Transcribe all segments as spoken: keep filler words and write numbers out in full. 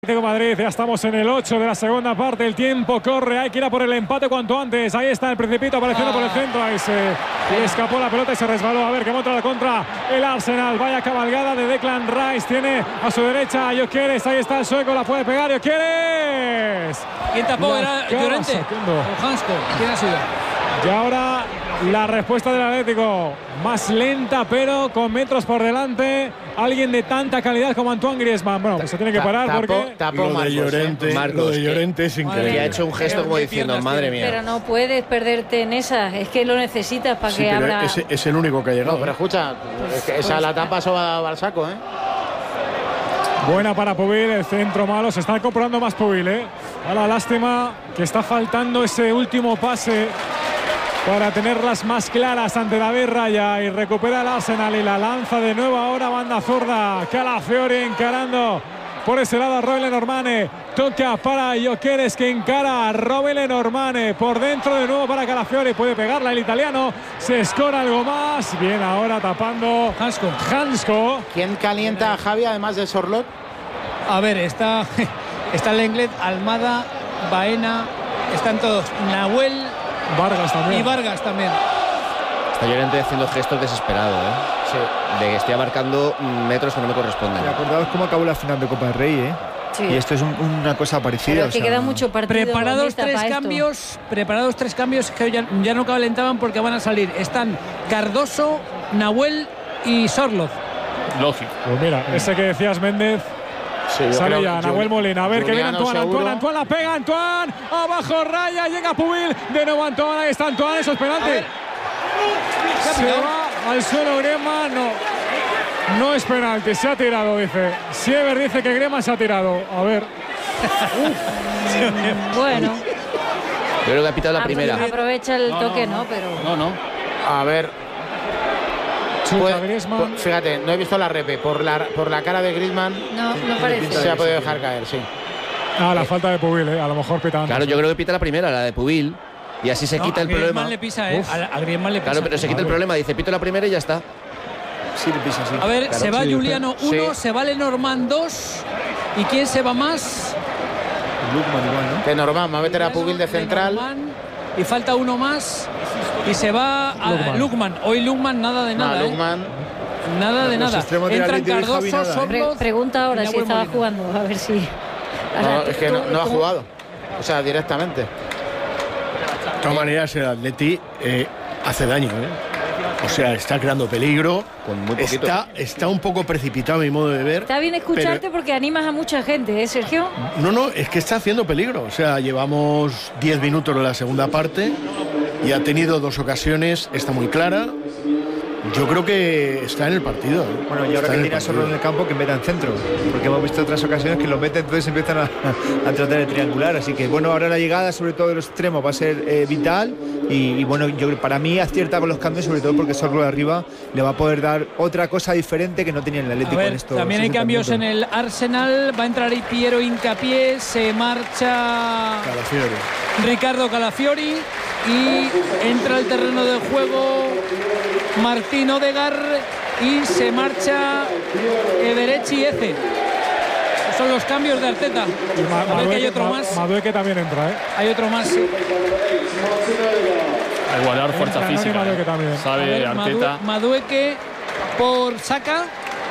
Atlético de Madrid, ya estamos en el ocho de la segunda parte, el tiempo corre, hay que ir a por el empate cuanto antes. Ahí está el Principito apareciendo ah. por el centro, ahí se le escapó la pelota y se resbaló. A ver que monta la contra el Arsenal, vaya cabalgada de Declan Rice, tiene a su derecha a Gyökeres, ahí está el sueco, la puede pegar Gyökeres. ¿Quién tapó? ¿Era Llorente o Hansko? ¿Quién ha sido? Y ahora la respuesta del Atlético, más lenta pero con metros por delante. Alguien de tanta calidad como Antoine Griezmann. Bueno, pues se tiene que parar tapó, porque... Tapó lo de Llorente, Marcos, lo de Llorente es increíble. Y ha hecho un gesto como diciendo, madre mía. Pero no puedes perderte en esa, es que lo necesitas para sí, que pero abra... Es, es el único que ha llegado. No, pero escucha, es que esa la tapa soba al saco, ¿eh? Buena para Pubil, el centro malo, se está comprando más Pubil, ¿eh? A la lástima que está faltando ese último pase para tenerlas más claras ante David Raya, y recupera el Arsenal y la lanza de nuevo ahora banda zurda. Calafiori encarando por ese lado a Robert Lenormand, toca para Gyökeres que encara a Robert Lenormand por dentro de nuevo para Calafiori, puede pegarla el italiano, se escora algo más, bien ahora tapando Hansko. Hansko. ¿Quién calienta a Javi además de Sorloth? A ver, está, está Lenglet, Almada, Baena, están todos, Nahuel Vargas también. Y Vargas también. Está Llorente haciendo gestos desesperados, ¿eh? Sí. De que estoy abarcando metros que no me corresponden. ¿Y acordaos cómo acabó la final de Copa del Rey, eh? Sí. Y esto es un, una cosa parecida. Pero es que o sea, queda mucho partido. Preparados tres cambios, preparados tres cambios que ya, ya no calentaban porque van a salir. Están Cardoso, Nahuel y Sorloth. Lógico. Pues mira, ese que decías, Méndez. Sí, sale ya Nahuel Molina, a ver que viene Antoine, Antoine, Antoine la pega, Antoine, abajo Raya, llega Pubil, de nuevo Antoine, ahí está Antoine, eso es penalti. Se va al suelo Griezmann, no, no es penalti, se ha tirado, dice. Siever dice que Griezmann se ha tirado, a ver. Bueno. Yo creo que ha pitado la primera. Aprovecha el no, toque, no, ¿no? Pero... No, no. A ver. Pues, pues, fíjate, no he visto la repe. Por la, por la cara de Griezmann. No, no parece. Se ha podido dejar caer, sí. Ah, la falta de Pubil, ¿eh? A lo mejor pita antes. Claro, yo creo que pita la primera, la de Pubil. Y así se no, quita el problema. Le pisa, ¿eh? A, a Griezmann le pisa. Claro, pero se quita el problema. Dice, pito la primera y ya está. Sí, le pisa, sí. A ver, claro, se va sí, Juliano uno, sí. Se va Lenormand dos. ¿Y quién se va más? Lukman igual, ¿no? Lenormand va a meter a Pubil de central. Lenormand, y falta uno más. Y se va a Lukman. Hoy Lukman nada de nada. No, ¿eh? Lukman. Nada de nada. Entran Cardoso, Sorloth. Pre pregunta ahora si estaba Molina. Jugando, a ver si. No, es que no, no ha jugado. O sea, directamente. De todas maneras, el Atleti eh, hace daño, ¿eh? O sea, está creando peligro. Con muy poquito. Está, está un poco precipitado a mi modo de ver. Está bien escucharte pero... porque animas a mucha gente, ¿eh, Sergio? No, no, es que está haciendo peligro. O sea, llevamos diez minutos de la segunda parte y ha tenido dos ocasiones, está muy clara. Yo creo que está en el partido. ¿eh? Bueno, y ahora está que tiene solo en el campo, que meta en centro. Porque hemos visto otras ocasiones que lo mete, entonces empiezan a, a tratar de triangular. Así que, bueno, ahora la llegada, sobre todo de los extremos, va a ser eh, vital. Y, y, bueno, yo para mí acierta con los cambios, sobre todo porque Sorloth de arriba le va a poder dar otra cosa diferente que no tenía en el Atlético. A ver, en estos también hay cambios minutos. en el Arsenal. Va a entrar ahí Piero Hincapié, se marcha Calafiori. Ricardo Calafiori y entra al terreno del juego Martín Odegaard y se marcha Eberechi Eze. Son los cambios de Arteta. A ver que hay otro más. Madueque también entra, ¿eh? Hay otro más, sí. A igualar fuerza Entra física. Madueque también. Sabe ver, Arteta. Madueque por Saka.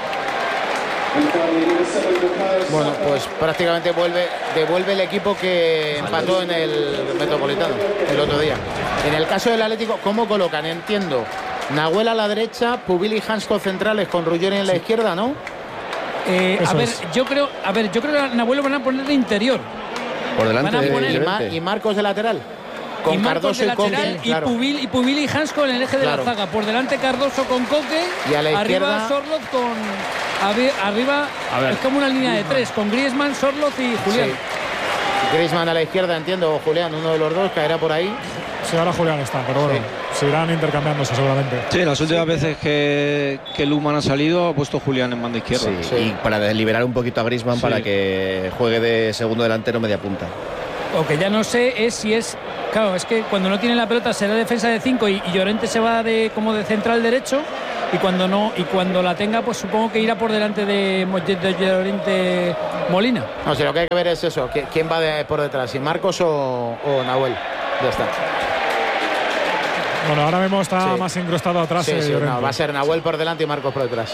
Bueno, pues prácticamente vuelve, devuelve el equipo que empató en el Metropolitano el otro día. En el caso del Atlético, ¿cómo colocan? Entiendo. Nahuel a la derecha, Pubil y Hansko centrales con Ruggeri en la izquierda, ¿no? Eh, a ver, es. yo creo, a ver, yo creo que a Nahuel lo van a poner de interior. Por delante Van a de poner- Y, Ma- Llorente. y Marcos de lateral. Con y Marcos Cardoso de y Coque. lateral y, Claro. Pubil, y Pubil y Hansko en el eje de Claro. la zaga. Por delante Cardoso con Coque. Y a la arriba izquierda- Sorloth con arri- arriba A ver. es como una línea de tres con Griezmann, Sorloth y Julián. Sí. Griezmann a la izquierda, entiendo, o Julián, uno de los dos, caerá por ahí. Sí, ahora Julián está, pero bueno, se irán intercambiándose seguramente. Sí, las últimas veces que, que Lukman ha salido ha puesto Julián en banda izquierda. Sí, Sí. y para liberar un poquito a Griezmann Sí. para que juegue de segundo delantero media punta. Lo que ya no sé es si es. Claro, es que cuando no tiene la pelota será defensa de cinco y, y Llorente se va de como de central derecho. Y cuando no y cuando la tenga, pues supongo que irá por delante de, de Llorente Molina. No, si lo que hay que ver es eso, quién va de, por detrás, si Marcos o, o Nahuel. Ya está. Bueno, ahora mismo está Sí. más incrustado atrás. Sí, eh, sí, Llorente. no, va a ser Nahuel por delante y Marcos por detrás.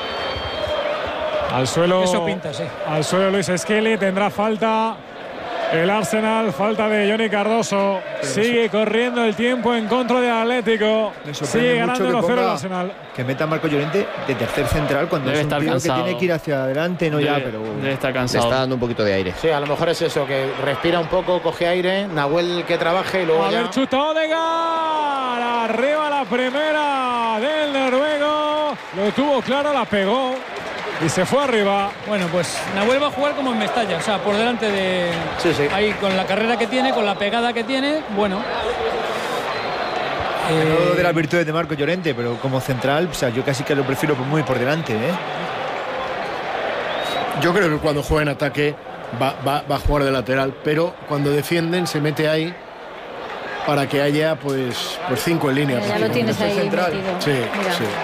Al suelo. Eso pinta, sí. Al suelo Luis Skelly, tendrá falta el Arsenal, falta de Johnny Cardoso. Sigue corriendo el tiempo en contra del Atlético. Me sorprende Sigue mucho ganando que uno cero el ponga- Arsenal. Que meta a Marco Llorente de tercer central cuando Debe es un estar tío cansado. que tiene que ir hacia adelante, no ya, Debe- pero debe estar Le cansado. está dando un poquito de aire. Sí, a lo mejor es eso, que respira un poco, coge aire, Nahuel que trabaje y luego A ya... ver, chuta Odegaard. Arriba la primera del noruego. Lo tuvo claro, la pegó y se fue arriba. Bueno, pues Nahuel va a jugar como en Mestalla, o sea, por delante de... Sí, sí. Ahí con la carrera que tiene, con la pegada que tiene, bueno. no Eh, de las virtudes de Marco Llorente, pero como central, o sea, yo casi que lo prefiero muy por delante, ¿eh? Yo creo que cuando juega en ataque va, va- va a jugar de lateral, pero cuando defienden se mete ahí para que haya pues, pues cinco en línea. Ya lo tienes ahí central. metido. Sí, Mira. sí.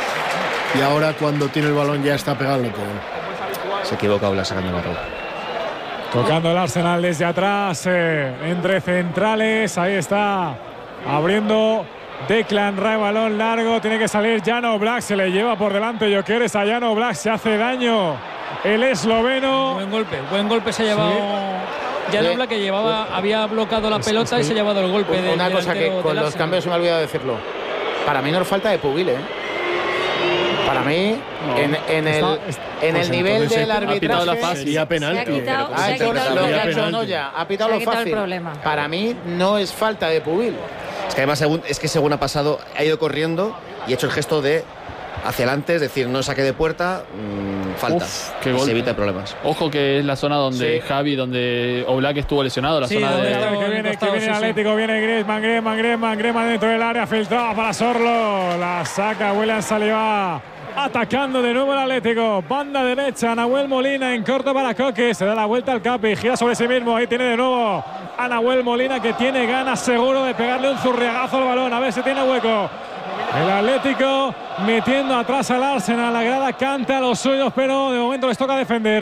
Y ahora cuando tiene el balón ya está pegado al lateral. Se equivoca Oblak sacando la ropa. Tocando el Arsenal desde atrás, eh, entre centrales. Ahí está abriendo Declan Rice, balón largo. Tiene que salir Jan Oblak. Se le lleva por delante Gyökeres a Jan Oblak. Se hace daño el esloveno. buen golpe, buen golpe se ha llevado. Ya Sí. habla que llevaba, había bloqueado la pelota y se ha llevado el golpe del Una cosa que delantero con del los Arsenal. cambios se me ha olvidado decirlo. Para mí no es falta de Pubile, ¿eh? Para mí, No. en, en Está- el, es- en pues el nivel entonces del ha pitado la arbitraje... fase. Sería penalti. Se ha quitado- Ha se ha hecho quitado lo el que ha problema. hecho Noya, ha pitado Se ha lo quitado el fácil. problema. Para mí no es falta de Pubil. Es que además según, es que según ha pasado, ha ido corriendo y ha hecho el gesto de hacia adelante, es decir, no saque de puerta, mmm, falta. Uf, qué Y golpe. se evita problemas. Ojo que es la zona donde Sí. Javi, donde Oblak estuvo lesionado, la Sí, zona donde de... está- Que viene, que costado, viene sí, el sí. Atlético, viene Griezmann, Griezmann, Griezmann, Griezmann dentro del área, filtrada para Sorlo, la saca William Saliba, atacando de nuevo el Atlético, banda derecha, Nahuel Molina en corto para Coque, se da la vuelta al Capi, gira sobre sí mismo, ahí tiene de nuevo a Nahuel Molina que tiene ganas seguro de pegarle un zurriagazo al balón, a ver si tiene hueco. El Atlético metiendo atrás al Arsenal, la grada canta a los suyos, pero de momento les toca defender.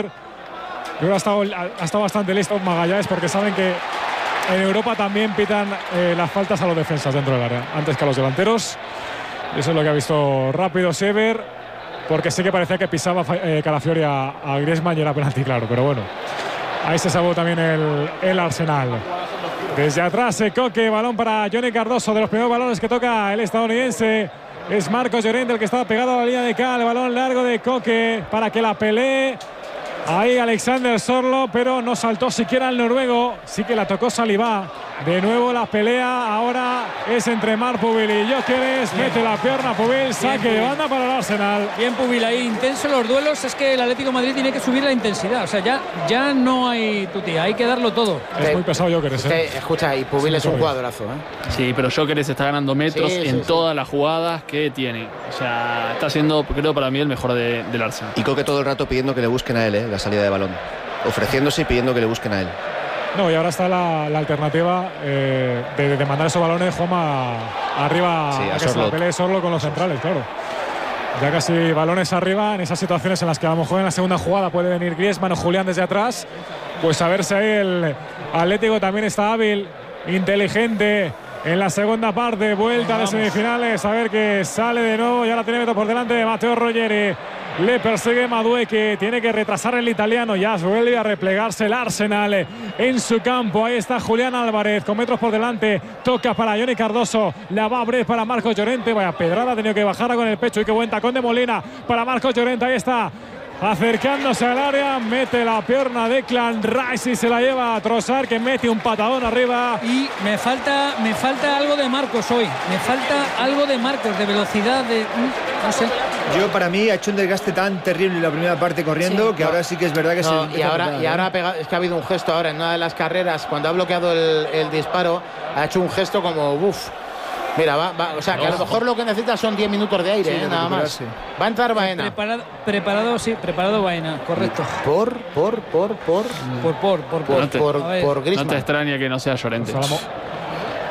Yo creo que ha estado, ha estado bastante listo Magallanes porque saben que en Europa también pitan eh, las faltas a los defensas dentro del área, antes que a los delanteros. Eso es lo que ha visto rápido Sever, porque sí que parecía que pisaba eh, Calafiori a, a Griezmann y era penalti, claro, pero bueno. Ahí se salvó también el, el Arsenal. Desde atrás, eh, Coque, balón para Johnny Cardoso, de los primeros balones que toca el estadounidense. Es Marcos Llorente el que estaba pegado a la línea de cal. Balón largo de Coque para que la pelee. Ahí Alexander Sorlo, pero no saltó siquiera el noruego. Sí que la tocó Saliba. De nuevo la pelea. Ahora es entre Marc Pubil y Gyökeres. Mete la pierna Pubil. Saque de banda para el Arsenal. Bien Pubil ahí, intenso los duelos. Es que el Atlético de Madrid tiene que subir la intensidad. O sea, ya, ya no hay tutía, hay que darlo todo. Es muy pesado Gyökeres. Usted, ¿eh? escucha, y Pubil Sí, es un sabe. jugadorazo, ¿eh? Sí, pero Gyökeres está ganando metros Sí, sí, en sí. todas las jugadas que tiene. O sea, está siendo, creo, para mí el mejor de- del Arsenal. Y Coque todo el rato pidiendo que le busquen a él, ¿eh? La salida de balón. Ofreciéndose y pidiendo que le busquen a él. No, y ahora está la, la alternativa eh, de, de mandar esos balones Joma arriba Sí, a a que se la Sorloth. pelee Sorlo con los centrales, claro. Ya casi balones arriba en esas situaciones en las que a lo mejor en la segunda jugada puede venir Griezmann o Julián desde atrás. Pues a ver si ahí el Atlético también está hábil, inteligente en la segunda parte, vuelta de semifinales. A ver que sale de nuevo, ya la tiene Beto por delante de Matteo Ruggeri. Le persigue Madueque, tiene que retrasar el italiano, ya vuelve a replegarse el Arsenal en su campo. Ahí está Julián Álvarez con metros por delante, toca para Johnny Cardoso, la va a abrir para Marcos Llorente, vaya pedrada, ha tenido que bajarla con el pecho y qué buen tacón de Molina para Marcos Llorente, ahí está. Acercándose al área, mete la pierna de Declan Rice y se la lleva a Trossard, que mete un patadón arriba. Y me falta, me falta algo de Marcos hoy. Me falta algo de Marcos, de velocidad, de. No sé. Yo, para mí, ha hecho un desgaste tan terrible en la primera parte corriendo Sí. que ahora sí que es verdad que se No, empieza y a ahora, notar, y ¿eh? ahora ha pegado- es que ha habido un gesto ahora en una de las carreras, cuando ha bloqueado el, el disparo, ha hecho un gesto como uff. Mira, va, va, o sea, que a lo mejor lo que necesita son diez minutos de aire, Sí, eh, de nada más. recuperarse. Va a entrar Baena. Preparado, preparado, sí, preparado Baena, correcto. Por, por, por, por, Por, por, por, por. por, No te- por, a ver. por No Griezmann. te extraña que no sea Llorente. Salamo-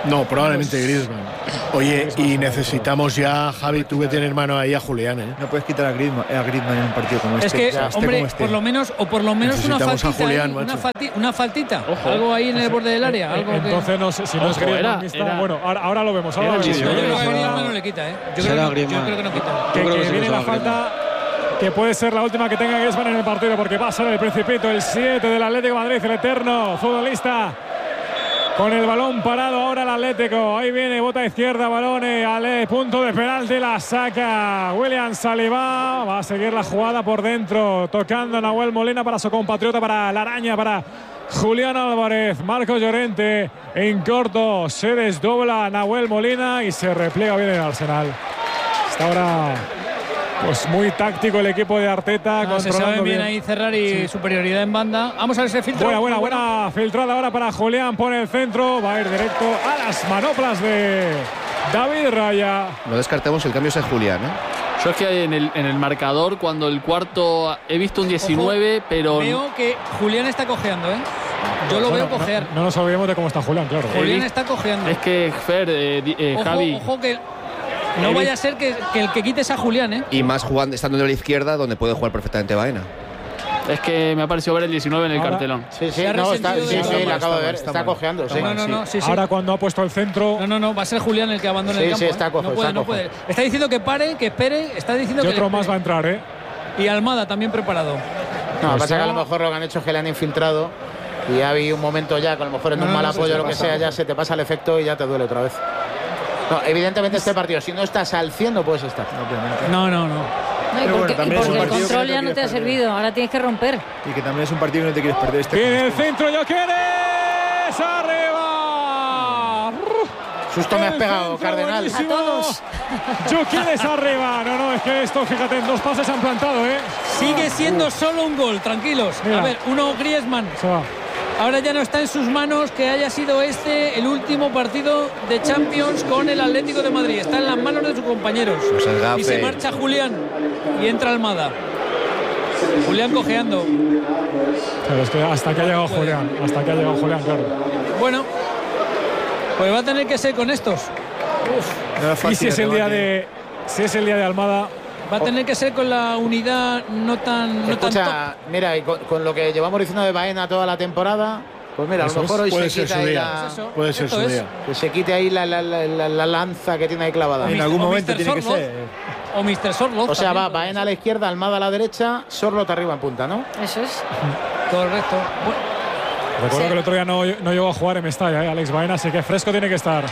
No, probablemente Griezmann. Oye, y necesitamos ya, Javi, tú que tienes mano ahí, a Julián, ¿eh? No puedes quitar a Griezmann, a Griezmann en un partido como es este. Es que, este hombre, este. por lo menos, o por lo menos una faltita, Julián, ahí, una, falti, una faltita, Ojo. algo ahí en el borde del área. Algo Entonces, que... no sé si no es Griezmann. Era, era, bueno, ahora, ahora lo vemos. Ahora lo vemos. Yo creo que a Griezmann no le quita, ¿eh? Yo creo, que, yo creo que no quita. Que, que, que viene la falta, que puede ser la última que tenga Griezmann en el partido, porque pasa en el Principito, el siete del Atlético de Madrid, el eterno futbolista. Con el balón parado ahora el Atlético. Ahí viene, bota izquierda, balón al punto de penalti, la saca William Saliba. Va a seguir la jugada por dentro, tocando a Nahuel Molina para su compatriota, para la araña, para Julián Álvarez. Marco Llorente en corto, se desdobla Nahuel Molina y se repliega bien el Arsenal. Hasta ahora, pues muy táctico el equipo de Arteta. No, se sabe bien, bien ahí cerrar y sí. superioridad en banda. Vamos a ver ese filtro. Buena, buena, buena filtrada ahora para Julián. Pone el centro, va a ir directo a las manoplas de David Raya. No descartemos el cambio es Julián, ¿eh? Yo es que en el, en el marcador, cuando el cuarto he visto un diecinueve, Ojo, pero... Veo que Julián está cojeando, ¿eh? Yo lo bueno, veo cojear. No, no nos olvidemos de cómo está Julián, claro. Julián está cojeando. Es que, Fer, eh, eh, ojo, Javi... Ojo que... No vaya a ser que, que el que quites a Julián, ¿eh? Y más jugando, estando en la izquierda, donde puede jugar perfectamente Baena. Es que me ha parecido ver el diecinueve en el ahora, cartelón. Sí, sí, no, está, sí, sí, lo acabo de ver. Está, está cojeando, sí. No, no, no, sí, sí. Ahora cuando ha puesto el centro... No, no, no, va a ser Julián el que abandone sí, el campo. Sí, está cojo, ¿eh? No puede, está no puede. Está diciendo que pare, que espere, está diciendo y que... otro más va a entrar, ¿eh? Y Almada también preparado. No, lo que pasa es que a lo mejor lo que han hecho es que le han infiltrado y ha habido un momento ya que a lo mejor en no, un mal no, apoyo o lo que sea ya se te pasa el efecto y ya te duele otra vez. No, evidentemente este partido, si no estás al cien no puedes estar. No, no, no. No, y porque, bueno, y porque el control ya no te ha servido, ahora tienes que romper. Y que también es un partido que no te quieres perder. Este Viene el centro, Gyökeres, arriba. Susto me has pegado, Cardenal. Buenísimo. A todos. Gyökeres arriba. No, no, es que esto, fíjate, en dos pases han plantado, ¿eh? Sigue siendo solo un gol, tranquilos. Mira. A ver, uno Griezmann. Se va. Ahora ya no está en sus manos que haya sido este el último partido de Champions con el Atlético de Madrid. Está en las manos de sus compañeros. Pues y se marcha Julián y entra Almada. Julián cojeando. Pero es que hasta que ha llegado Julián, hasta que ha llegado Julián, claro. Bueno, pues va a tener que ser con estos. Uf. No y si es el día de, si es el día de Almada. Va a tener que ser con la unidad no tan. No Escucha, tan mira, y con, con lo que llevamos diciendo de Baena toda la temporada, pues mira, eso a lo mejor hoy puede se quita ahí la. Pues puede ser su día. Que se quite ahí la, la, la, la, la lanza que tiene ahí clavada. En algún momento tiene que ser. O mister Sorloth. O sea, va Baena a la izquierda, Almada a la derecha, Sorloth arriba en punta, ¿no? Eso es. Correcto. Bueno. Recuerdo sí. que el otro día no, no llegó a jugar en Mestalla, ¿eh? Alex Baena, así que fresco tiene que estar.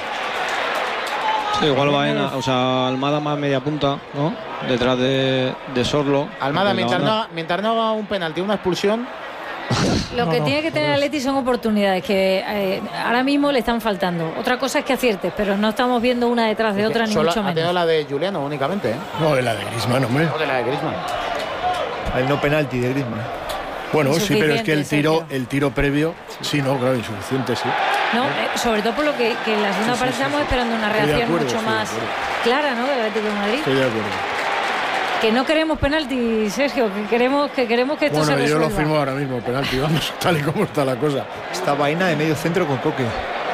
Sí, igual Baena, o sea, Almada más media punta, ¿no? Detrás de, de Sorloth. Almada, mientras no, mientras no haga un penalti, una expulsión. Lo que no, tiene no, que tener Atleti son oportunidades que eh, ahora mismo le están faltando. Otra cosa es que aciertes, pero no estamos viendo una detrás de otra, ni Solo mucho ha menos. tenido la de Juliano únicamente, ¿eh? No, de la de Griezmann, hombre. No, de la de Griezmann. El no penalti de Griezmann. Bueno, sí, pero es que el tiro, el tiro previo, sí, no, claro, insuficiente, sí. No, eh, sobre todo por lo que, que en la segunda sí, parte sí, estamos sí. esperando una Estoy de reacción acuerdo, mucho estoy de más acuerdo. clara, ¿no? Del Atlético de Madrid. Estoy de acuerdo. Que no queremos penalti, Sergio, que queremos que queremos que esto bueno, se resuelva. Yo lo firmo ahora mismo, penalti, vamos, tal y como está la cosa. Está Baena de medio centro con Coque.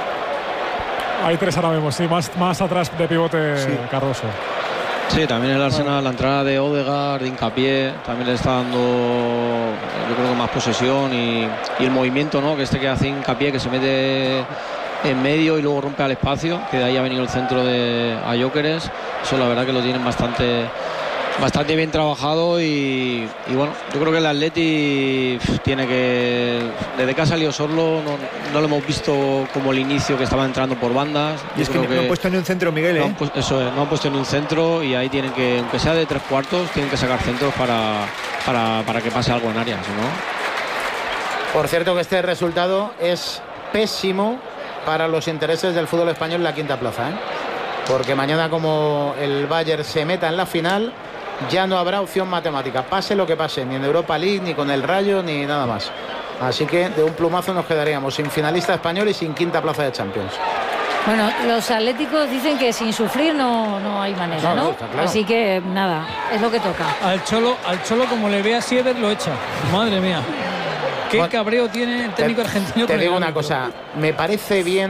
Hay tres ahora mismo, sí, más, más atrás de pivote sí. Cardoso. Sí, también el Arsenal, la entrada de Odegaard, de Hincapié, también le está dando, yo creo que más posesión y, y el movimiento, ¿no? Que este que hace Hincapié, que se mete en medio y luego rompe al espacio, que de ahí ha venido el centro de a Gyökeres. Eso la verdad que lo tienen bastante bastante bien trabajado y, y bueno, yo creo que el Atleti tiene que, desde que ha salido Sorloth no, no lo hemos visto como el inicio, que estaba entrando por bandas. Y es que, que no han puesto ni un centro, Miguel, ¿eh? No han puesto, eso es, no han puesto ni un centro y ahí tienen que, aunque sea de tres cuartos, tienen que sacar centros para, para, para que pase algo en área, si no. Por cierto que este resultado es pésimo para los intereses del fútbol español en la quinta plaza, ¿eh? Porque mañana, como el Bayern se meta en la final, ya no habrá opción matemática, pase lo que pase, ni en Europa League, ni con el Rayo, ni nada más. Así que de un plumazo nos quedaríamos sin finalista español y sin quinta plaza de Champions. Bueno, los atléticos dicen que sin sufrir no, no hay manera, ¿no? no, no está claro. Así que nada, es lo que toca. Al Cholo, al Cholo como le ve a Siever, lo echa. Madre mía. Qué bueno, cabreo tiene el técnico te, argentino. Te con digo el una árbitro. cosa, me parece bien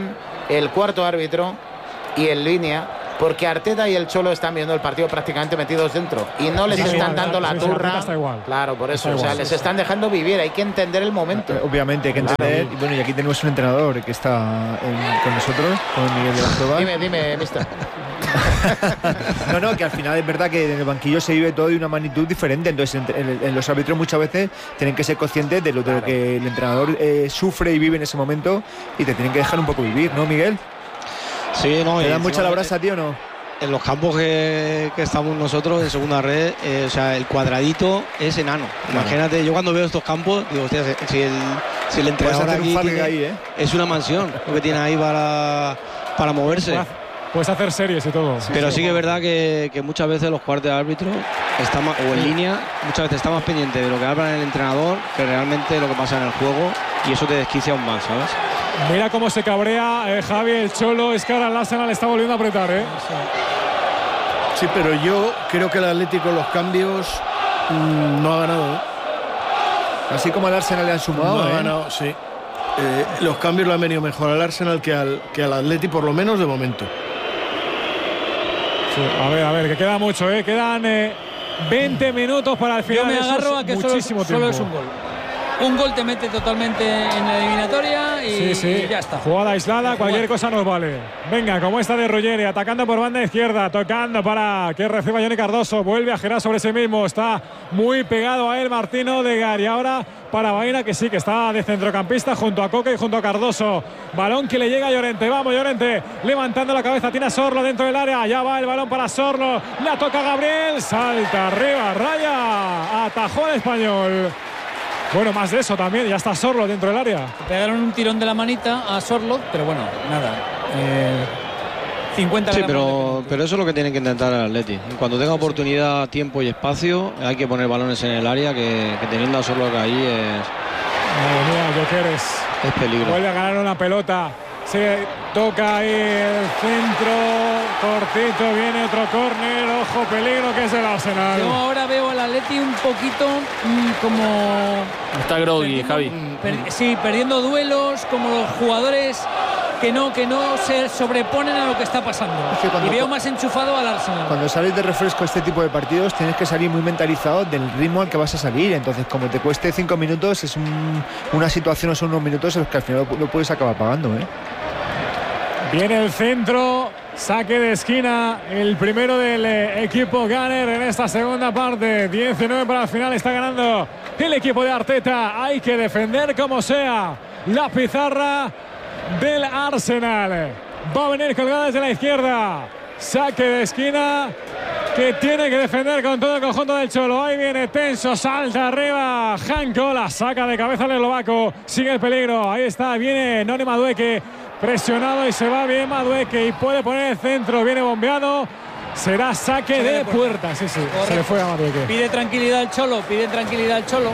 el cuarto árbitro y en línea, porque Arteta y el Cholo están viendo el partido prácticamente metidos dentro y no les Sí, están igual, dando sí, la sí, turra. Arteta está igual. Claro, por eso, Está o sea, igual, les sí, están dejando vivir, hay que entender el momento. Obviamente hay que entender. Y bueno, y aquí tenemos un entrenador que está en- con nosotros, con Miguel de la Cueva. Dime, dime, mister. No, no, que al final es verdad que en el banquillo se vive todo de una magnitud diferente. Entonces, en, en- en los árbitros muchas veces tienen que ser conscientes de lo, de lo que el entrenador eh, sufre y vive en ese momento y te tienen que dejar un poco vivir, ¿no, Miguel? Sí, no. ¿Te y dan encima mucha la de- brasa, tío, o no? En los campos que, que estamos nosotros en segunda red, eh, o sea, el cuadradito es enano. Imagínate, yo cuando veo estos campos, digo, hostia, si el, si el entrenador hacer un aquí parque tiene- ahí, ¿eh? es una mansión lo que tiene ahí para, para moverse. Puedes- Puedes hacer series y todo. Pero sí que es verdad que, que muchas veces los cuartos de árbitro están más- o en línea, muchas veces está más pendiente de lo que habla el entrenador que realmente lo que pasa en el juego, y eso te desquicia aún más, ¿sabes? Mira cómo se cabrea eh, Javi, el Cholo. Es que ahora el Arsenal está volviendo a apretar, ¿eh? Sí, pero yo creo que el Atlético los cambios mm, no ha ganado. ¿eh? Así como al Arsenal le han sumado, No ha ¿eh? ganado, sí. Eh, los cambios le han venido mejor al Arsenal que al, que al Atleti, por lo menos de momento. Sí, a ver, a ver, que queda mucho, ¿eh? Quedan eh, veinte minutos para el final. Yo me Eso es agarro a que solo, muchísimo solo tiempo. es un gol. Un gol te mete totalmente en la eliminatoria y, Sí, sí. y ya está. Jugada aislada, cualquier cosa nos vale. Venga, como esta de Ruggeri, atacando por banda izquierda, tocando para que reciba Johnny Cardoso. Vuelve a girar sobre sí mismo. Está muy pegado a él Martín Odegaard. Y ahora para Baena, que sí, que está de centrocampista junto a Coque y junto a Cardoso. Balón que le llega a Llorente. Vamos, Llorente, levantando la cabeza. Tiene a Sorlo dentro del área. Ya va el balón para Sorlo. La toca Gabriel. Salta arriba, raya. Atajó al español. Bueno, más de eso también, ya está Sorlo dentro del área. Pegaron un tirón de la manita a Sorloth, pero bueno, nada. Eh, cincuenta Sí, gramos pero, de- pero eso es lo que tiene que intentar el Atleti. Cuando tenga oportunidad, tiempo y espacio, hay que poner balones en el área, que, que teniendo a Sorlo ahí es, Madre mía, Gyökeres es peligro. vuelve a ganar una pelota. Se toca ahí el centro, cortito, viene otro córner, ojo, peligro, que es el Arsenal. Yo ahora veo al Atleti un poquito mm, como... Está groggy, perdiendo- Javi. per- sí, perdiendo duelos, como los jugadores que no, que no se sobreponen a lo que está pasando. Es que cuando- y veo más enchufado al Arsenal. Cuando sales de refresco a este tipo de partidos tienes que salir muy mentalizado del ritmo al que vas a salir. Entonces, como te cueste cinco minutos, es un- una situación o son unos minutos en los que al final lo, lo puedes acabar pagando, ¿eh? Viene el centro, saque de esquina, el primero del eh, equipo Gunner en esta segunda parte. diecinueve para el final, está ganando el equipo de Arteta. Hay que defender como sea la pizarra del Arsenal. Va a venir colgada desde la izquierda. Saque de esquina que tiene que defender con todo el conjunto del Cholo. Ahí viene tenso, salta arriba. Janko la saca de cabeza al eslovaco. Sigue el peligro. Ahí está, viene Noni Madueke. Presionado y se va bien Madueke y puede poner el centro. Viene bombeado. Será saque Saque de de puerta. puerta. Sí, sí. Se Correcto. le fue a Madueke. Pide tranquilidad al Cholo, pide tranquilidad al Cholo.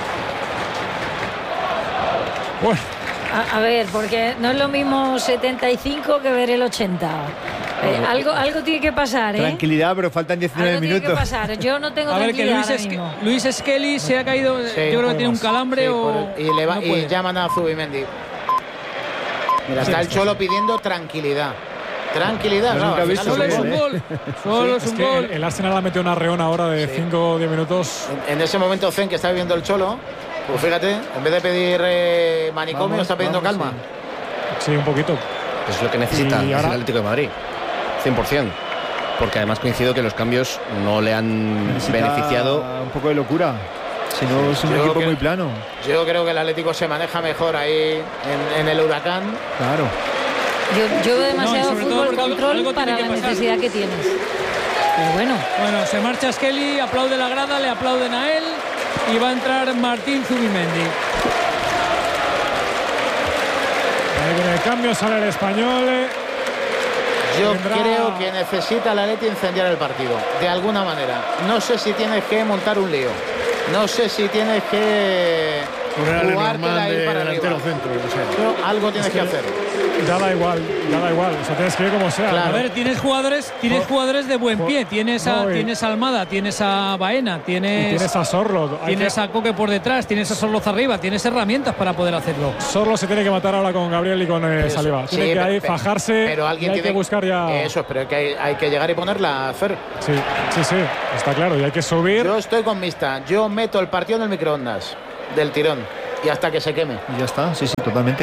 Bueno, A, a ver, porque no es lo mismo setenta y cinco que ver el ochenta. Eh, algo, algo tiene que pasar, ¿eh? Tranquilidad, pero faltan diecinueve Algo tiene que minutos. pasar. Yo no tengo A ver, que tranquilidad Luis, ahora Esque- mismo. Luis Skelly se ha caído, Sí, yo creo que tiene un más. calambre Sí, o por el- y, le va- no y puede. llaman a Zubimendi. Mira, está el Cholo pidiendo tranquilidad. Tranquilidad, Yo claro, nunca he al visto final Solo es es un un gol. gol, solo es es un que gol. el, el Arsenal ha metido una reona ahora de Sí. cinco o diez minutos. En, en ese momento Zen que está viviendo el Cholo, pues fíjate, en vez de pedir eh, manicomio, Vamos, está pidiendo vamos, calma. Sí, un poquito. Es lo que necesita Y es ahora- el Atlético de Madrid, cien por ciento. Porque además coincido que los cambios no le han Necesita beneficiado. un poco de locura. Si no, es un Yo equipo creo- muy plano. Yo creo que el Atlético se maneja mejor ahí en, en el Huracán. Claro. Yo, yo veo No, y demasiado sobre todo fútbol porque algo- control algo tiene para que la pasar. necesidad que tienes. Pero bueno, Bueno, se marcha Skelly, aplaude la grada, le aplauden a él y va a entrar Martín Zubimendi. Ahí viene el cambio, sale el español. eh. Yo Vendrá- creo que necesita el Atleti incendiar el partido, de alguna manera. No sé si tienes que montar un lío. No sé si tienes que Poner a jugártela Lenormand ahí de para delantero arriba. centro. O sea. Pero algo tienes Es que que hacer. Ya da igual, ya da igual. O sea, tienes que ir como sea. Claro. A ver, tienes jugadores, tienes Jo- jugadores de buen jo- pie. Tienes a, no, y- tienes a Almada, tienes a Baena, Y tienes, tienes a Sorlo. Hay tienes que- a Coque por detrás, tienes a Sorloz arriba, tienes herramientas para poder hacerlo. Sorlo se tiene que matar ahora con Gabriel y con eh, Eso. Saliba. Sí, Tiene que pero- ahí pero- fajarse Pero alguien y hay tiene que buscar ya. Eso, pero que hay, hay que llegar y ponerla a hacer. Sí, sí, sí, está claro. Y hay que subir. Yo estoy con Mista. Yo meto el partido en el microondas del tirón y hasta que se queme. Y ya está, sí, sí, totalmente.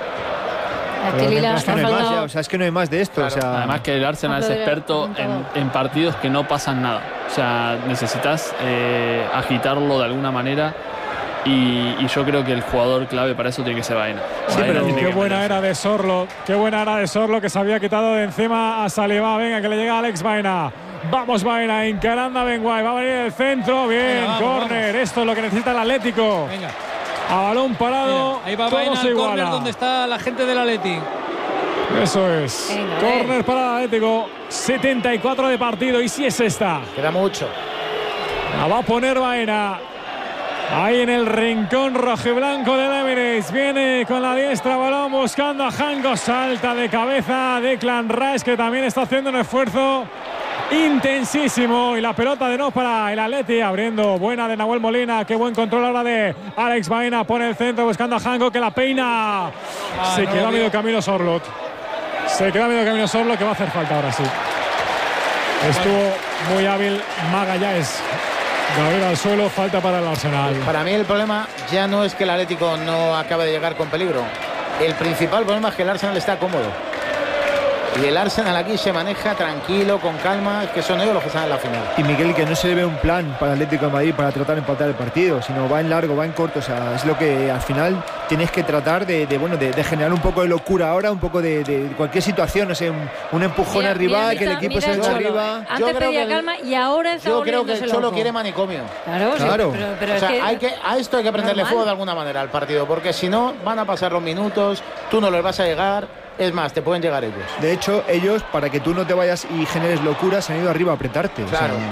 A que Lila Es que ha no hay más, ya, faltado. o sea, es que no hay más de esto. Claro. O sea, Además que el Arsenal es Hablo de- experto en, en partidos que no pasan nada. O sea, necesitas eh, agitarlo de alguna manera y, y yo creo que el jugador clave para eso tiene que ser Baena. Sí, Baena pero tiene qué que buena meterse. era de Sorlo. Qué buena era de Sorlo que se había quitado de encima a Saliba. Venga, que le llega Alex Baena. Vamos, Baena, encarando a Ben White. Va a venir el centro. Bien, Venga, vamos, córner. vamos. Esto es lo que necesita el Atlético. Venga, A balón parado. mira, ahí va todo Baena se al córner iguala. donde está la gente del Atleti. Eso es. Venga, Córner para el Atlético. setenta y cuatro de partido. Y si es esta. Queda mucho. La va a poner Baena. Ahí en el rincón rojiblanco del Emirates. Viene con la diestra balón buscando a Janko. Salta de cabeza Declan Rice, que también está haciendo un esfuerzo intensísimo. Y la pelota de nuevo para el Atleti. Abriendo buena de Nahuel Molina. Qué buen control ahora de Alex Baena. Pone el centro buscando a Janko, que la peina. Ah, Se no queda lo a medio vio. camino Sorlot. Se queda a medio camino Sorlot, que va a hacer falta ahora sí. Estuvo muy hábil Magallanes. Gabriel al suelo, falta para el Arsenal. Para mí el problema ya no es que el Atlético no acabe de llegar con peligro. El principal problema es que el Arsenal está cómodo. Y el Arsenal aquí se maneja tranquilo, con calma. Es que son ellos los que están en la final. y Miguel, que no se le ve un plan para el Atlético de Madrid para tratar de empatar el partido, sino va en largo, va en corto. O sea, es lo que al final tienes que tratar de, de, bueno, de, de generar un poco de locura ahora, un poco de, de cualquier situación, no sé, un, un empujón Mira, arriba, mira, que el mira, equipo mira se el venga Cholo. arriba. Yo Antes creo pedía que el- calma y ahora está Yo creo que el volviéndose Cholo loco. quiere manicomio. Claro, sí, Claro. pero, pero O es sea, que, hay que, a esto hay que prenderle normal. fuego de alguna manera al partido, porque si no van a pasar los minutos, tú no les vas a llegar. Es más, te pueden llegar ellos. De hecho, ellos, para que tú no te vayas y generes locura, se han ido arriba a apretarte. O sea, Claro.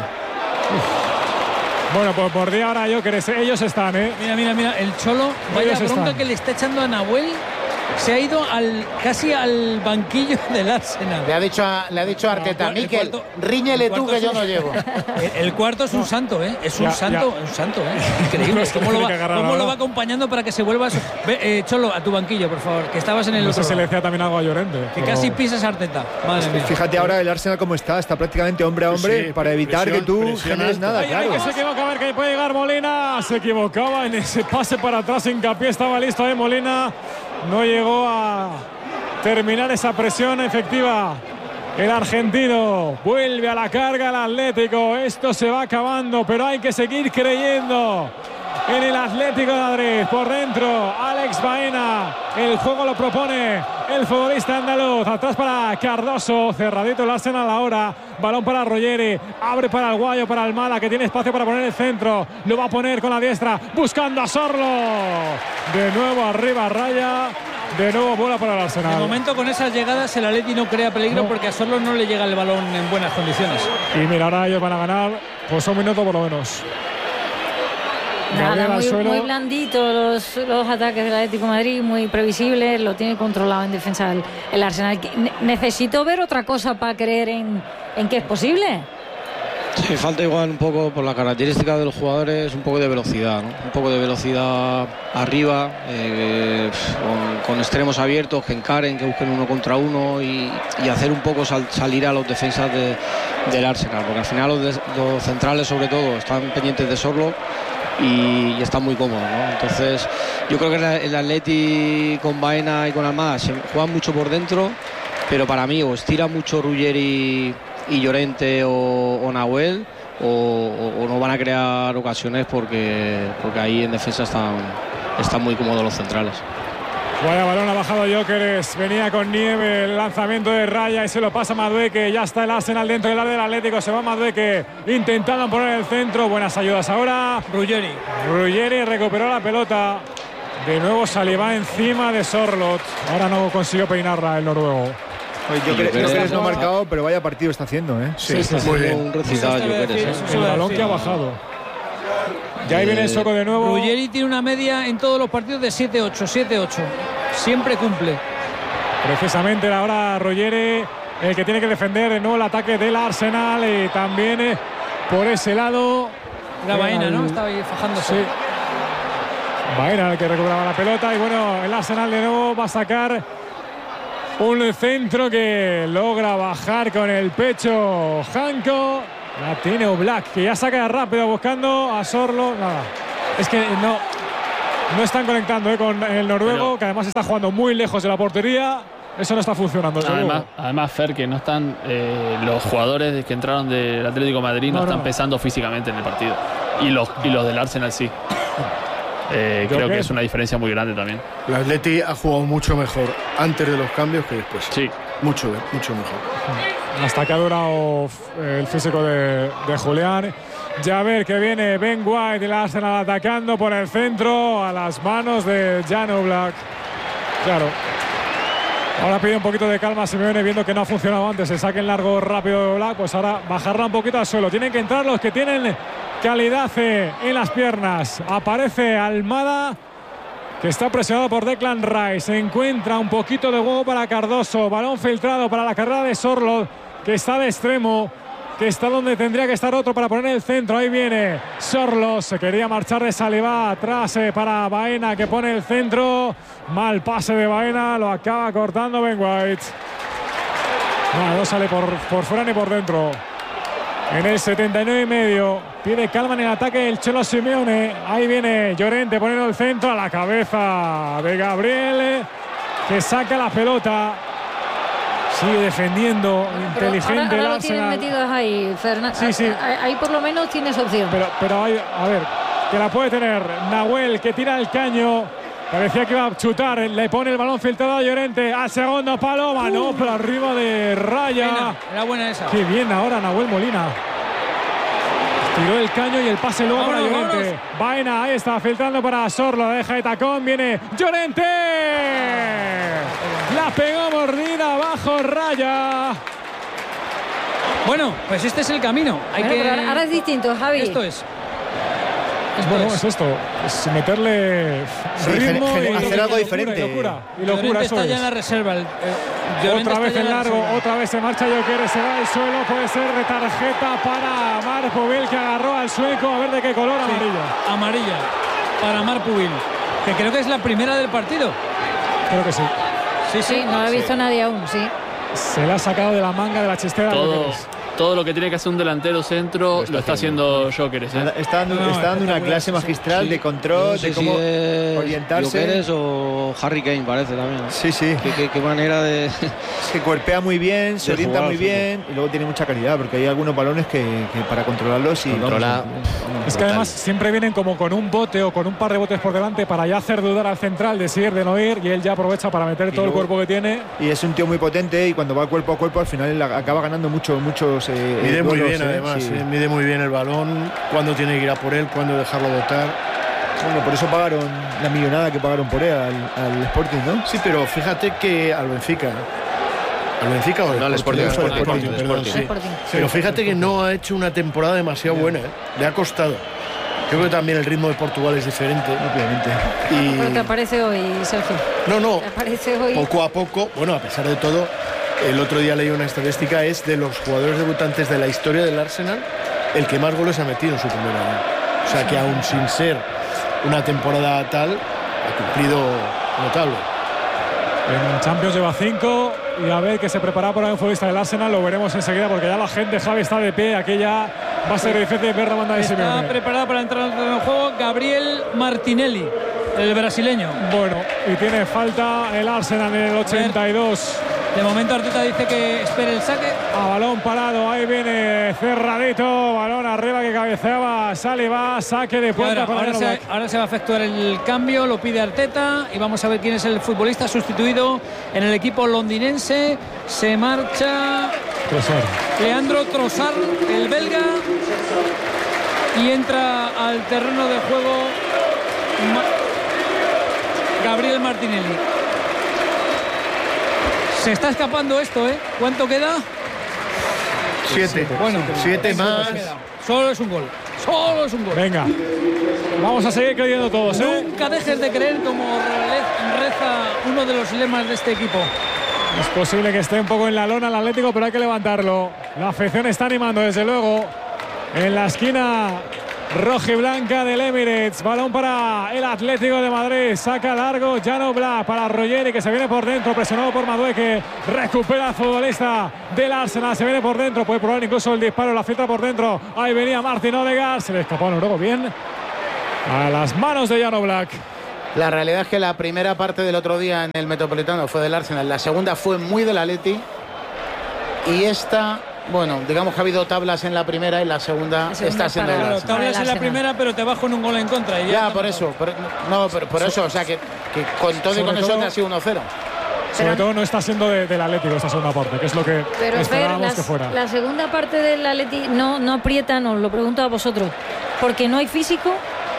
Bueno, pues por día ahora yo creo que ellos están, ¿eh? Mira, mira, mira, el Cholo, vaya Ellos bronca están. que le está echando a Nahuel. Se ha ido al casi al banquillo del Arsenal. Le ha dicho a, le ha dicho a Arteta, El Mikel, cuarto- ríñele el tú cuarto que es yo un- no llego. El, el cuarto es un santo, ¿eh? Es un Ya, santo, ya. un santo, ¿eh? Increíble. Se ¿Cómo, lo tiene va, que agarrar cómo lo ahora. va acompañando para que se vuelva a su... Ve, eh, Cholo, a tu banquillo, por favor, que estabas en el No sé otro si le lado. decía también algo a Llorente. Que pero- casi pisas a Arteta. Madre mía. Fíjate ahora el Arsenal cómo está, está prácticamente hombre a hombre Sí, para evitar presión- que tú presión generes alta. nada, Ay, ay, claro. que se equivoca, a ver que puede llegar Molina. Se equivocaba en ese pase para atrás. Hincapié estaba listo de Molina. No llegó a terminar esa presión efectiva. El argentino vuelve a la carga el Atlético. Esto se va acabando, pero hay que seguir creyendo en el Atlético de Madrid. Por dentro, Alex Baena. El juego lo propone el futbolista andaluz. Atrás para Cardoso. Cerradito el Arsenal ahora. Balón para Ruggeri. Abre para el Guayo, para Almada, que tiene espacio para poner el centro. Lo va a poner con la diestra. Buscando a Sorlo. De nuevo arriba, raya. De nuevo bola para el Arsenal. De momento con esas llegadas el Atleti no crea peligro No. porque a Sorlo no le llega el balón en buenas condiciones. Y mira, ahora ellos van a ganar pues un minuto por lo menos. Nada, Gabriel al muy, suelo. muy blandito los, los ataques del Atlético de Madrid, muy previsibles, lo tiene controlado en defensa el, el Arsenal. Ne- Necesito ver otra cosa para creer en, en que es posible. Sí, falta igual un poco por la característica de los jugadores, un poco de velocidad, ¿no? Un poco de velocidad arriba, eh, con, con extremos abiertos que encaren, que busquen uno contra uno y, y hacer un poco sal- salir a los defensas de- del Arsenal, porque al final los, de- los centrales sobre todo están pendientes de Sorlo y, y están muy cómodos, ¿no? Entonces yo creo que el, el Atleti con Baena y con Almada se juegan mucho por dentro, pero para mí o estira mucho Ruggeri y Llorente o, o Nahuel o, o- o no van a crear ocasiones porque, porque ahí en defensa están, están muy cómodos los centrales. Vaya balón, ha bajado Gyökeres, venía con nieve, el lanzamiento de raya y se lo pasa Madueque. Ya está el Arsenal dentro del área del Atlético, se va Madueque intentando poner el centro. Buenas ayudas ahora. Ruggeri. Ruggeri recuperó la pelota. De nuevo Saliba encima de Sorlot. Ahora no consiguió peinarla el noruego. Oye, yo Y creo, Gyökeres- creo que no ha marcado, pero vaya partido está haciendo, ¿eh? Sí, está muy Haciendo bien. un recitado Eso te iba a Gyökeres, decir, ¿eh? eso El iba a balón decir. que ha bajado. Ya ahí viene el Soco de nuevo. Ruggeri tiene una media en todos los partidos de siete ocho, siete ocho. Siempre cumple. Precisamente ahora Ruggeri, el que tiene que defender de nuevo el ataque del Arsenal, y también eh, por ese lado la Baena, el... ¿no? Estaba ahí fajándose. Sí. Baena el que recuperaba la pelota, y bueno, el Arsenal de nuevo va a sacar un centro que logra bajar con el pecho Janko. La tiene Oblak, que ya saca rápido buscando a Sorlo. Nada, es que no, no están conectando eh, con el noruego, pero, que además está jugando muy lejos de la portería. Eso no está funcionando. Además, además, Fer, que no están eh, los jugadores que entraron del Atlético de Madrid no, no están no. pesando físicamente en el partido. Y los, y los del Arsenal sí. Eh, creo que es una diferencia muy grande también. El Atleti ha jugado mucho mejor antes de los cambios que después. Sí. Mucho, mucho mejor. Hasta que ha durado el físico de, de Julián. Ya ver que viene Ben White y el Arsenal atacando por el centro a las manos de Jan Oblak. Claro. Ahora pide un poquito de calma Simeone, viendo que no ha funcionado antes el saque en largo rápido de Oblak. Pues ahora bajarla un poquito al suelo. Tienen que entrar los que tienen calidad en las piernas. Aparece Almada, que está presionado por Declan Rice. Encuentra un poquito de huevo para Cardoso. Balón filtrado para la carrera de Sorloth, que está de extremo, que está donde tendría que estar otro para poner el centro. Ahí viene Sorloth. Se quería marchar de Saliba. Atrás eh, para Baena, que pone el centro. Mal pase de Baena. Lo acaba cortando Ben White. No, no sale por, por fuera ni por dentro. En el setenta y nueve y medio pide calma en el ataque el Cholo Simeone. Ahí viene Llorente poniendo el centro a la cabeza de Gabriel, que saca la pelota. Sigue defendiendo, bueno, inteligente. Ahora, ahora el lo tienen metidos ahí, Fernando. Sí, sí. Ahí por lo menos tienes opción. Pero, pero hay, a ver, que la puede tener Nahuel, que tira el caño. Parecía que iba a chutar, le pone el balón filtrado a Llorente, al segundo palo, mano, uh. pero arriba de raya. Buena, era buena esa. Qué bien ahora Nahuel Molina. Tiró el caño y el pase luego para Llorente. Baena, ahí está, filtrando para Sorlo, deja de tacón, viene Llorente. La pegó mordida, bajo raya. Bueno, pues este es el camino. Hay bueno, que... pero ahora es distinto, Javi. Esto es. Esto bueno, es. es esto, es meterle sí, ritmo gen, y hacer algo y diferente. Y locura, y locura, eso está es. ya en la reserva. El, eh, otra vez en largo, otra vez se marcha Joker, se va al suelo, puede ser de tarjeta para Marc Pubil, que agarró al sueco, a ver de qué color. Sí, amarilla. Amarilla para Marc Pubil, que creo que es la primera del partido. Creo que sí. Sí, sí, no lo ha visto sí. nadie aún, sí. Se la ha sacado de la manga de la chistera. Todo, todo lo que tiene que hacer un delantero centro lo está, lo está haciendo Jokeres. ¿eh? Está dando, no, está dando una clase magistral sí. de control, no sé de cómo si es orientarse. Jokeres o Harry Kane parece también. Sí, sí. Qué, qué, qué manera de... Es que cuerpea muy bien, se orienta muy bien y luego tiene mucha calidad, porque hay algunos balones que, que para controlarlos y Controla. Vamos, es que además siempre vienen como con un bote o con un par de botes por delante para ya hacer dudar al central de si ir, de no ir, y él ya aprovecha para meter y todo luego, el cuerpo que tiene. Y es un tío muy potente y cuando va cuerpo a cuerpo al final él acaba ganando mucho, muchos eh, mide muy golos, bien, eh, además, sí. eh, mide muy bien el balón, cuándo tiene que ir a por él, cuándo dejarlo botar. Bueno, por eso pagaron la millonada que pagaron por él al, al Sporting, ¿no? Sí, pero fíjate que al Benfica. ¿Al Benfica o no, al Sporting? Al Sporting, Sporting, Sporting, perdón, Sporting. sí. Sporting. Pero fíjate que no ha hecho una temporada demasiado buena, ¿eh? Le ha costado. Yo creo que también el ritmo de Portugal es diferente. Obviamente. Y... Pero te aparece hoy, Sergio. No, no. Te aparece hoy. Poco a poco, bueno, a pesar de todo, el otro día leí una estadística, es de los jugadores debutantes de la historia del Arsenal, el que más goles ha metido en su primer año. O sea que aún sin ser una temporada tal, ha cumplido notable. En Champions lleva cinco y a ver que se prepara para un futbolista del Arsenal, lo veremos enseguida porque ya la gente, Javi, está de pie, aquella va a ser difícil ver la banda de Simeone. Está preparado para entrar en el juego Gabriel Martinelli, el brasileño. Bueno, y tiene falta el Arsenal en el ochenta y dos. De momento Arteta dice que espere el saque. A balón parado, ahí viene cerradito, balón arriba que cabeceaba Saliba, saque de puerta. Ahora, ahora, se, ahora se va a efectuar el cambio, lo pide Arteta y vamos a ver quién es el futbolista sustituido en el equipo londinense. Se marcha Trossard. Leandro Trossard, el belga, y entra al terreno de juego Gabriel Martinelli. Se está escapando esto, ¿eh? ¿Cuánto queda? Siete. Bueno, siete más. Solo es un gol. Solo es un gol. Venga. Vamos a seguir creyendo todos, ¿eh? Nunca dejes de creer, como reza uno de los lemas de este equipo. Es posible que esté un poco en la lona el Atlético, pero hay que levantarlo. La afición está animando, desde luego. En la esquina rojiblanca del Emirates. Balón para el Atlético de Madrid. Saca largo Jan Oblak para Ruggeri, que se viene por dentro, presionado por Madueque. Recupera al futbolista del Arsenal. Se viene por dentro. Puede probar incluso el disparo. La filtra por dentro. Ahí venía Martin Odegaard. Se le escapó a Noruego bien. A las manos de Jan Oblak. La realidad es que la primera parte del otro día en el Metropolitano fue del Arsenal. La segunda fue muy del Atleti. Y esta... Bueno, digamos que ha habido tablas en la primera y la segunda, la segunda está siendo claro, tablas en la primera, pero te bajo en un gol en contra. Y ya, ya por eso. Por, no, pero por eso, o sea, que, que con todo Sobre y con todo, eso te ha sido uno cero. Sobre todo no está siendo de, del Atlético esta segunda parte, que es lo que pero esperábamos las, que fuera. La segunda parte del Atleti no, no aprietan, os lo pregunto a vosotros, porque no hay físico.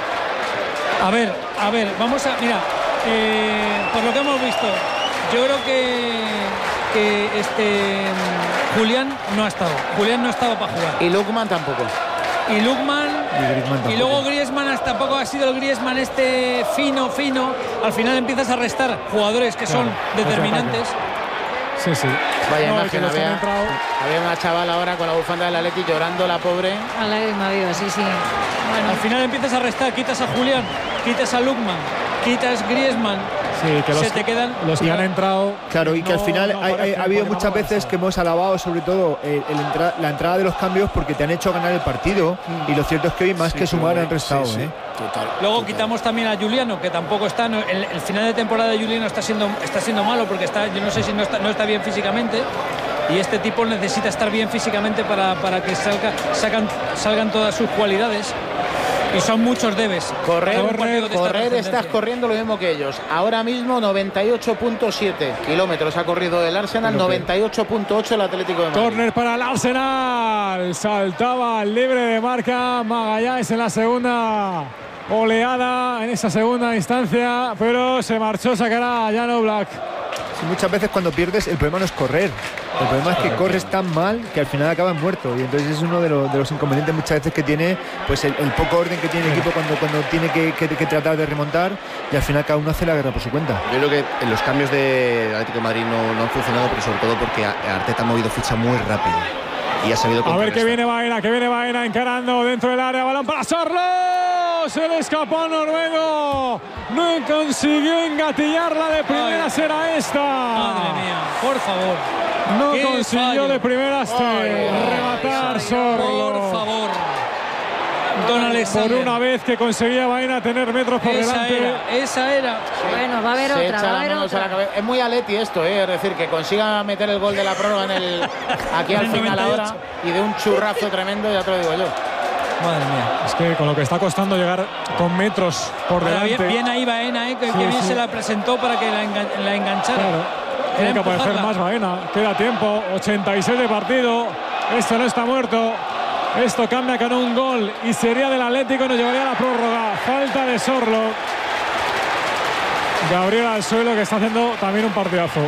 A ver, a ver, vamos a... Mira, eh, por lo que hemos visto, yo creo que... que este Julián no ha estado Julián no ha estado para jugar y Lookman tampoco y Lookman y, y luego Griezmann hasta tampoco ha sido el Griezmann este fino fino al final empiezas a restar jugadores que claro, son determinantes. Sí, sí. Vaya no, imagen, había, había una chavala ahora con la bufanda del Atleti llorando, la pobre. A lágrima viva, sí, sí. Bueno, al final empiezas a restar, quitas a Julián, quitas a Lookman, quitas Griezmann. Sí, que los, se te quedan los que han entrado. Claro, y que no, al final no hay, hay, ha habido muchas veces avanzado. que hemos alabado sobre todo el, el entra, la entrada de los cambios porque te han hecho ganar el partido. Mm. Y lo cierto es que hoy más sí, que sumar han restado. Sí, sí. ¿eh? Total, Luego total. Quitamos también a Juliano, que tampoco está. El, el final de temporada de Juliano está siendo, está siendo malo porque está, yo no sé si no está, no está bien físicamente. Y este tipo necesita estar bien físicamente para, para que salga, sacan, salgan todas sus cualidades. Y son muchos debes. Correr, correr, correr estás corriendo lo mismo que ellos. Ahora mismo noventa y ocho punto siete kilómetros ha corrido el Arsenal, noventa y ocho punto ocho el Atlético de Madrid. Córner para el Arsenal. Saltaba libre de marca Magallanes en la segunda oleada, en esa segunda instancia, pero se marchó, sacará a Jan Oblak. Sí, muchas veces cuando pierdes el problema no es correr. El problema es que corres tan mal que al final acabas muerto y entonces es uno de los, de los inconvenientes muchas veces que tiene pues el, el poco orden que tiene el equipo cuando, cuando tiene que, que, que tratar de remontar y al final cada uno hace la guerra por su cuenta. Yo creo que en los cambios de Atlético de Madrid no, no han funcionado, pero sobre todo porque Arteta ha movido ficha muy rápido y ha sabido a ver que viene Baena, que viene Baena encarando dentro del área, balón para Sorlo, se le escapó a Noruego, no consiguió engatillarla de primera, Ay. será esta. Madre mía, por favor. No consiguió fallo. de primeras rematar Sorlo. Por favor. Don Alexander. Por una vez que conseguía Baena tener metros por esa delante. Era, esa era. Bueno, va a haber Se otra. Va a haber otra. Es muy Atleti esto, ¿eh? Es decir, que consiga meter el gol de la prórroga en el, aquí al final ahora y de un churrazo tremendo, ya te lo digo yo. Madre mía. Es que con lo que está costando llegar con metros por Ahora, delante. Bien, bien ahí Baena, ¿eh? Que, sí, que bien sí. se la presentó para que la, engan la enganchara. Claro. Tiene que aparecer más Baena. Queda tiempo. ochenta y seis de partido. Esto no está muerto. Esto cambia con un gol y sería del Atlético y nos llevaría a la prórroga. Falta de Sorlo. Gabriel al suelo, que está haciendo también un partidazo.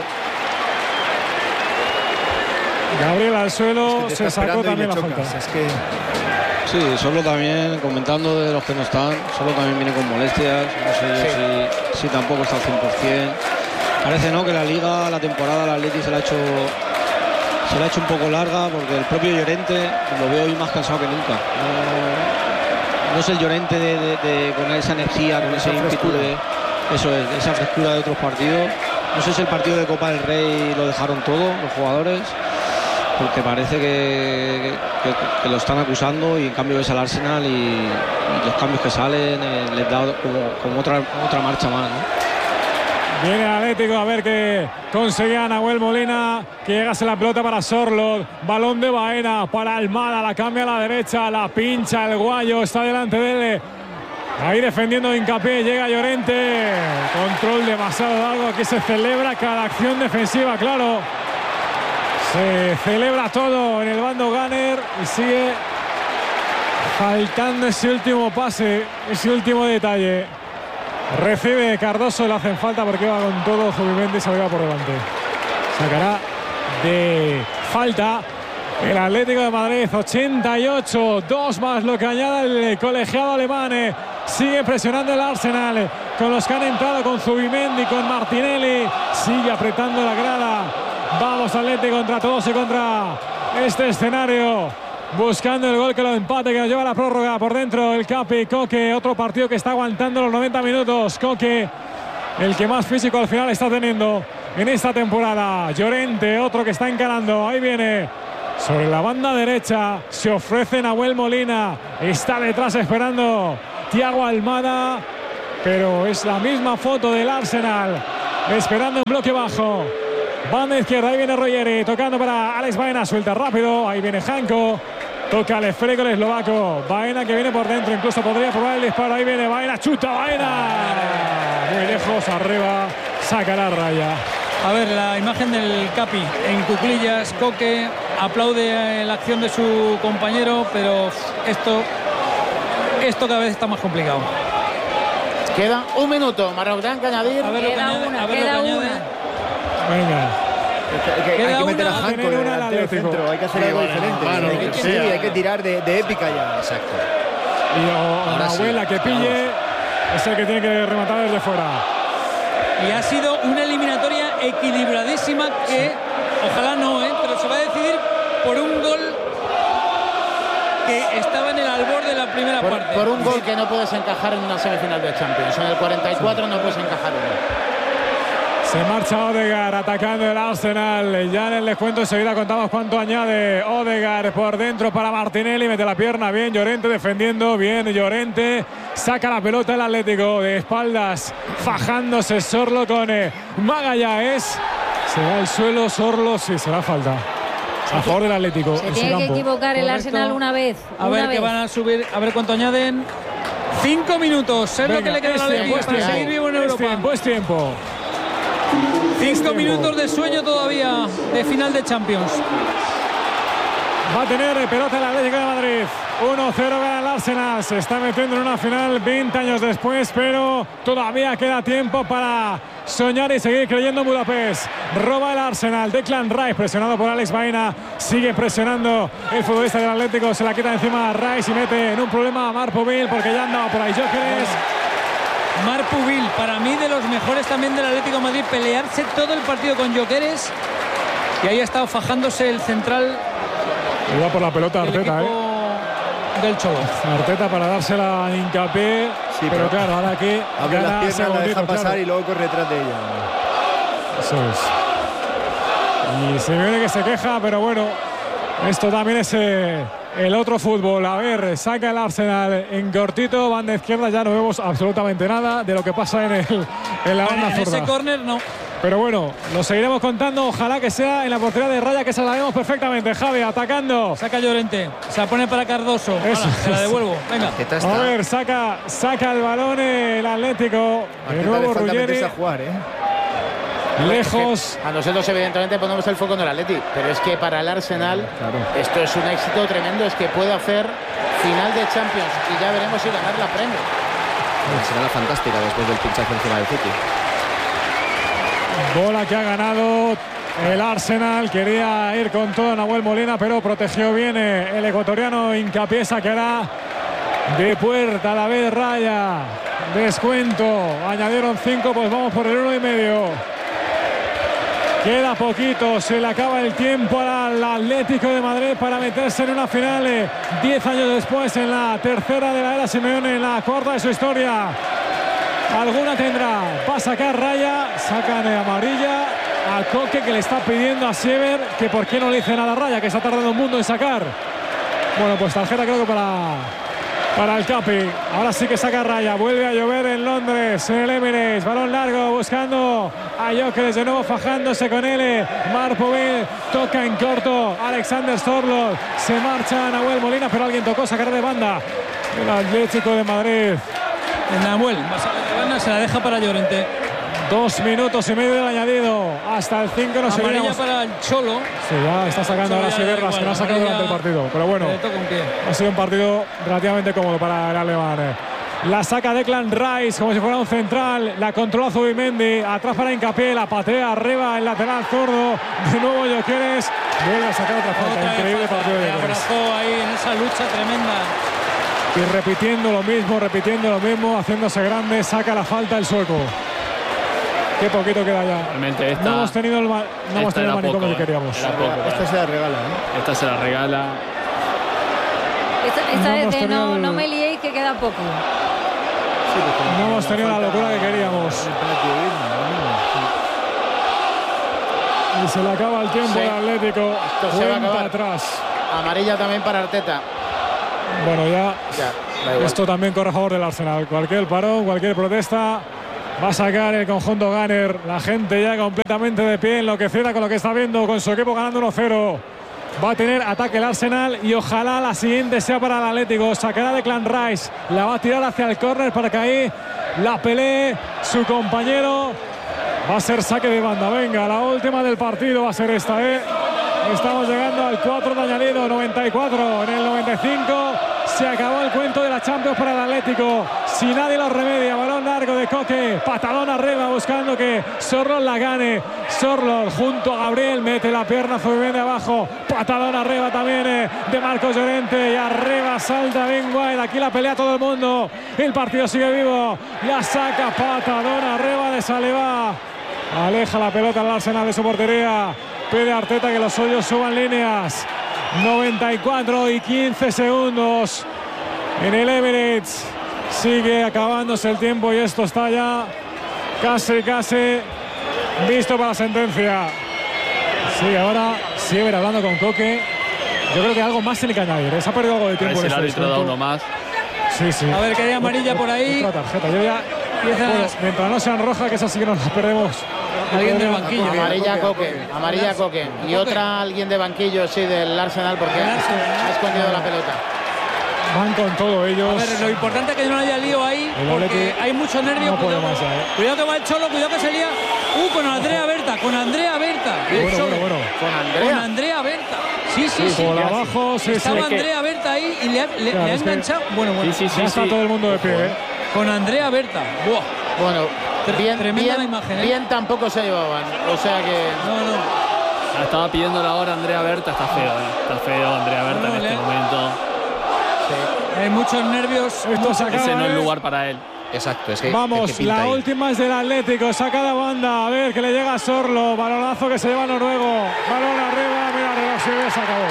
Gabriel al suelo, es que se sacó también la chocas, falta. Es que... Sí, Sorlo también, comentando de los que no están, Sorlo también viene con molestias, no sé yo sí. si, si tampoco está al cien por cien. Parece no que la liga, la temporada, la Atleti se la ha hecho se la ha hecho un poco larga porque el propio Llorente lo veo hoy más cansado que nunca. No, no es el Llorente de, de, de, con esa energía, con ese ímpetu de eso es, esa frescura de otros partidos. No sé si el partido de Copa del Rey lo dejaron todo los jugadores, porque parece que, que, que lo están acusando y en cambio ves al Arsenal y, y los cambios que salen eh, les da como, como otra, otra marcha más, ¿no? Viene el Atlético a ver que conseguía Nahuel Molina, que llegase la pelota para Sorlo, balón de Baena para Almada, la cambia a la derecha, la pincha el Guayo, está delante de él, ahí defendiendo Hincapié, llega Llorente, control demasiado largo, aquí se celebra cada acción defensiva, claro, se celebra todo en el bando Gunner y sigue faltando ese último pase, ese último detalle. Recibe Cardoso, le hacen falta porque va con todo Zubimendi y se va por delante. Sacará de falta el Atlético de Madrid. Ochenta y ocho, dos más lo que añade el colegiado alemán. Sigue presionando el Arsenal con los que han entrado, con Zubimendi, con Martinelli. Sigue apretando la grada. Vamos Atlético contra todos y contra este escenario. Buscando el gol que lo empate, que nos lleva a la prórroga. Por dentro el Capi, Coque. Otro partido que está aguantando los noventa minutos. Coque, el que más físico al final está teniendo en esta temporada. Llorente, otro que está encarando. Ahí viene sobre la banda derecha. Se ofrece Nahuel Molina. Está detrás esperando Thiago Almada. Pero es la misma foto del Arsenal. Esperando en bloque bajo. Banda izquierda, ahí viene Roggeri. Tocando para Alex Baena. Suelta rápido. Ahí viene Janko. Toca el esférico el eslovaco. Baena que viene por dentro. Incluso podría probar el disparo. Ahí viene Baena. Chuta Baena. Muy lejos, arriba. Saca la raya. A ver, la imagen del Capi en cuclillas. Coque aplaude la acción de su compañero, pero esto, esto cada vez está más complicado. Queda un minuto. Marroquín que añadir. A ver lo que Queda añade. una, A ver queda lo que una. añade. Venga. Hay que, hay que meter una, a Janko tener de una al delantero Atlético. centro, hay que hacer Sí, algo bueno, diferente. mano, hay lo que, que sí, sea. hay que tirar de, de épica ya. Exacto. Y o, Ahora la sí. abuela que pille es el que tiene que rematar desde fuera. Y ha sido una eliminatoria equilibradísima que, ojalá no, ¿eh? pero se va a decidir por un gol que estaba en el albor de la primera Por, parte. por un gol que no puedes encajar en una semifinal de Champions. En el cuarenta y cuatro no puedes encajar uno. Se marcha Odegaard atacando el Arsenal. Ya en el descuento enseguida contamos cuánto añade Odegaard por dentro para Martinelli. Mete la pierna bien. Llorente defendiendo bien. Llorente saca la pelota el Atlético de espaldas. Fajándose Sorlo con eh, Magallanes. Se va al suelo Sorlo. Sí, será falta. A favor del Atlético. Se en su tiene que campo. equivocar el Correcto. Arsenal una vez. A una ver vez. que van a subir, a ver cuánto añaden. Cinco minutos, es lo que Venga, le queda es al Atlético tiempo, para es seguir tiempo, vivo en es Europa. tiempo, es tiempo. Cinco minutos de sueño todavía de final de Champions. Va a tener pelota el Atlético de Madrid. uno cero gana el Arsenal. Se está metiendo en una final veinte años después, pero todavía queda tiempo para soñar y seguir creyendo en Budapest. Roba el Arsenal. Declan Rice presionado por Alex Baena. Sigue presionando el futbolista del Atlético. Se la quita encima a Rice y mete en un problema a Marc Povil porque ya andaba por ahí Jóqueres. Marc Povil, para mí de los mejores también del Atlético de Madrid, pelearse todo el partido con Gyökeres. Y ahí ha estado fajándose el central Y va por la pelota del Arteta, equipo ¿eh? del Cholo. Arteta para dársela a Hincapié. Sí, pero pero claro, ahora que abre las gana piernas, la segundito, deja pasar claro. y luego corre detrás de ella. Eso es. Y Simeone que se queja, pero bueno, esto también es eh, el otro fútbol. A ver, saca el Arsenal en cortito, banda izquierda, ya no vemos absolutamente nada de lo que pasa en, el, en la banda En ese zurda. córner no. Pero bueno, lo seguiremos contando. Ojalá que sea en la portería de Raya, que se la vemos perfectamente. Javi atacando. Saca Llorente, se la pone para Cardoso. Eso Hala, se la es. devuelvo. Venga. Arteta A está. ver, saca, saca el balón el Atlético. De Arteta le nuevo falta Ruggeri. meterse a jugar, ¿eh? Lejos. A nosotros evidentemente ponemos el foco en el Atleti, pero es que para el Arsenal Claro. esto es un éxito tremendo, es que puede hacer final de Champions y ya veremos si ganar la Premier. Una semana fantástica después del pinchazo encima del City. Bola que ha ganado el Arsenal. Quería ir con todo Nahuel Molina, pero protegió bien el ecuatoriano. Hincapié sacará de puerta a la vez Raya. Descuento. Añadieron cinco, pues vamos por el uno y medio. Queda poquito, se le acaba el tiempo al Atlético de Madrid para meterse en una final eh, diez años después, en la tercera de la era Simeone, en la cuarta de su historia. Alguna tendrá, va a sacar Raya, sacan eh, amarilla a Coque, que le está pidiendo a Siever que por qué no le dice nada a Raya, que está tardando un mundo en sacar. Bueno, pues tarjeta creo que para, para el Capi. Ahora sí que saca Raya, vuelve a llover en Londres, en el Emirates, balón largo buscando a Gyökeres, de nuevo fajándose con él. Marc Povil toca en corto, Alexander Sorloth, se marcha Nahuel Molina, pero alguien tocó sacar de banda el Atlético de Madrid. Nahuel se la deja para Llorente. Dos minutos y medio del añadido. Hasta el cinco nos Amarilla seguiremos. para el Cholo. Sí, ya está sacando ahora Cholo ya da Sierras, que igual, no ha sacado amarilla, durante el partido. Pero bueno, Le toca un pie. ha sido un partido relativamente cómodo para el alemán. La saca Declan Rice como si fuera un central. La controla Zubimendi. Atrás para Hincapié. La patea arriba el lateral zurdo. De nuevo Gyökeres. Vuelve a sacar otra falta. Otra vez Increíble falta. partido de Le Gyökeres. abrazó ahí en esa lucha tremenda Y repitiendo lo mismo, repitiendo lo mismo, haciéndose grande, saca la falta el sueco. Qué poquito queda ya. Realmente esta, no hemos tenido el, ma no hemos tenido el manicomio poco, que queríamos. Era poco, esta se la regala, ¿eh? Esta se la regala. Esta, esta no es de no, el... no me liéis que queda poco. Sí, no hemos tenido la locura que queríamos. Y se le acaba el tiempo al sí. Atlético. Esto se va a acabar atrás. Amarilla también para Arteta. Bueno, ya, ya esto también corre a favor del Arsenal. Cualquier parón, cualquier protesta va a sacar el conjunto Gunner. La gente ya completamente de pie, enloquecida con lo que está viendo, con su equipo ganando uno cero. Va a tener ataque el Arsenal y ojalá la siguiente sea para el Atlético. Sacará de Clan Rice, la va a tirar hacia el córner para que ahí la pelee su compañero. Va a ser saque de banda. Venga, la última del partido va a ser esta, ¿eh? Estamos llegando al cuatro de añadido, noventa y cuatro. En el noventa y cinco se acabó el cuento de la Champions para el Atlético. Si nadie lo remedia, balón largo de Coque, patadón arriba buscando que Sorloth la gane. Sorloth junto a Gabriel mete la pierna Zubimendi abajo, patadón arriba también eh, de Marcos Llorente y arriba salta Ben White. Aquí la pelea todo el mundo, el partido sigue vivo, la saca, patadón arriba de Saliba, aleja la pelota al Arsenal de su portería. Pide Arteta que los suyos suban líneas. noventa y cuatro y quince segundos en el Emirates. Sigue acabándose el tiempo y esto está ya casi, casi visto para la sentencia. Sí, ahora Siever hablando con Coque. Yo creo que algo más tiene que añadir. Se ha perdido algo de tiempo. A ver si en el este árbitro da uno más. Sí, sí. A ver, que hay amarilla por ahí. Otra tarjeta. Yo ya, bueno, mientras no sean rojas, que esas sí que nos las perdemos. Alguien del banquillo. Amarilla Coque, amarilla Coque. Y otra alguien de banquillo, sí, del Arsenal, porque ha escondido la pelota. Van con todo ellos. A ver, lo importante es que no haya lío ahí, porque hay mucho nervio. No cuidado, más, ¿eh? cuidado que va el Cholo, cuidado que se lía. Uh, con Andrea Berta, con Andrea Berta. Bueno, bueno, bueno. Con Andrea. Con Andrea Berta. Sí, sí, sí. Por abajo, sí, Estaba sí. Andrea Berta ahí y le ha, le, claro, le ha es que... enganchado. Bueno, bueno. Sí, sí, sí, ya está sí. todo el mundo de pie, ¿eh? Con Andrea Berta. Buah. Bueno, bien, Tremenda bien, la imagen, ¿eh? bien tampoco se llevaban. O sea que... No, no. La estaba pidiendo la hora Andrea Berta. Está feo, ¿eh? Está feo Andrea Berta No, en este le... momento. Sí. Hay muchos nervios. Esto se acaba, Ese no es ¿eh? lugar para él. Exacto, es que Vamos, es que pinta la ahí. última es del Atlético, saca la banda, a ver que le llega a Sorloth, balonazo que se lleva Noruego, balón arriba, mira, reloj sigue, se acabó.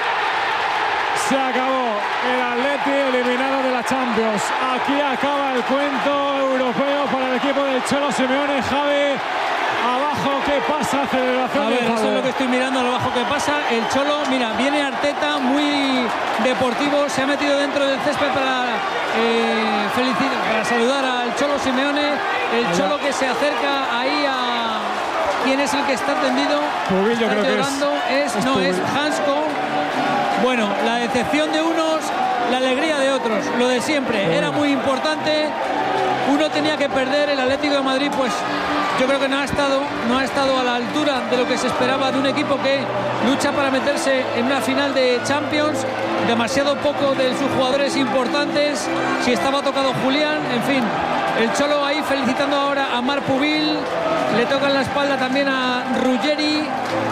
Se acabó el Atleti eliminado de la Champions. Aquí acaba el cuento europeo para el equipo del Cholo Simeone. Javi, abajo, ¿qué pasa? Celebración. A ver, de eso es lo que estoy mirando, lo bajo que pasa. El Cholo, mira, viene Arteta muy deportivo, se ha metido dentro del césped para eh, felicitar, para saludar al Cholo Simeone. El Cholo que se acerca ahí a quién es el que está tendido. Pubil, yo está creo que llorando. es, es, es no, Pubil. es Hansko. Bueno, la decepción de unos, la alegría de otros, lo de siempre. Bueno. Era muy importante. Uno tenía que perder, el Atlético de Madrid, pues yo creo que no ha estado, no ha estado a la altura de lo que se esperaba de un equipo que lucha para meterse en una final de Champions. Demasiado poco de sus jugadores importantes. Si estaba tocado Julián, en fin. El Cholo ahí felicitando ahora a Marc Pubil. Le toca en la espalda también a Ruggeri.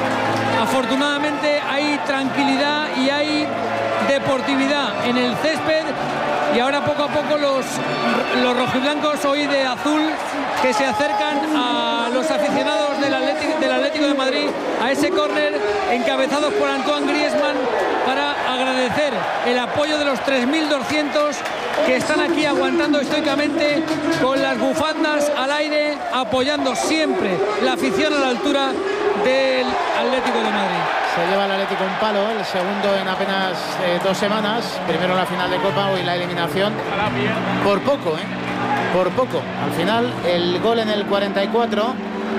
Afortunadamente hay tranquilidad y hay deportividad en el césped. Y ahora poco a poco los, los rojiblancos hoy de azul que se acercan a los aficionados del Atlético, del Atlético de Madrid a ese córner encabezados por Antoine Griezmann para agradecer el apoyo de los tres mil doscientos que están aquí aguantando estoicamente con las bufandas al aire, apoyando siempre la afición a la altura del Atlético de Madrid. Se lleva el Atlético un palo, el segundo en apenas eh, dos semanas. Primero la final de Copa, hoy la eliminación. Por poco, ¿eh? Por poco. Al final, el gol en el cuarenta y cuatro.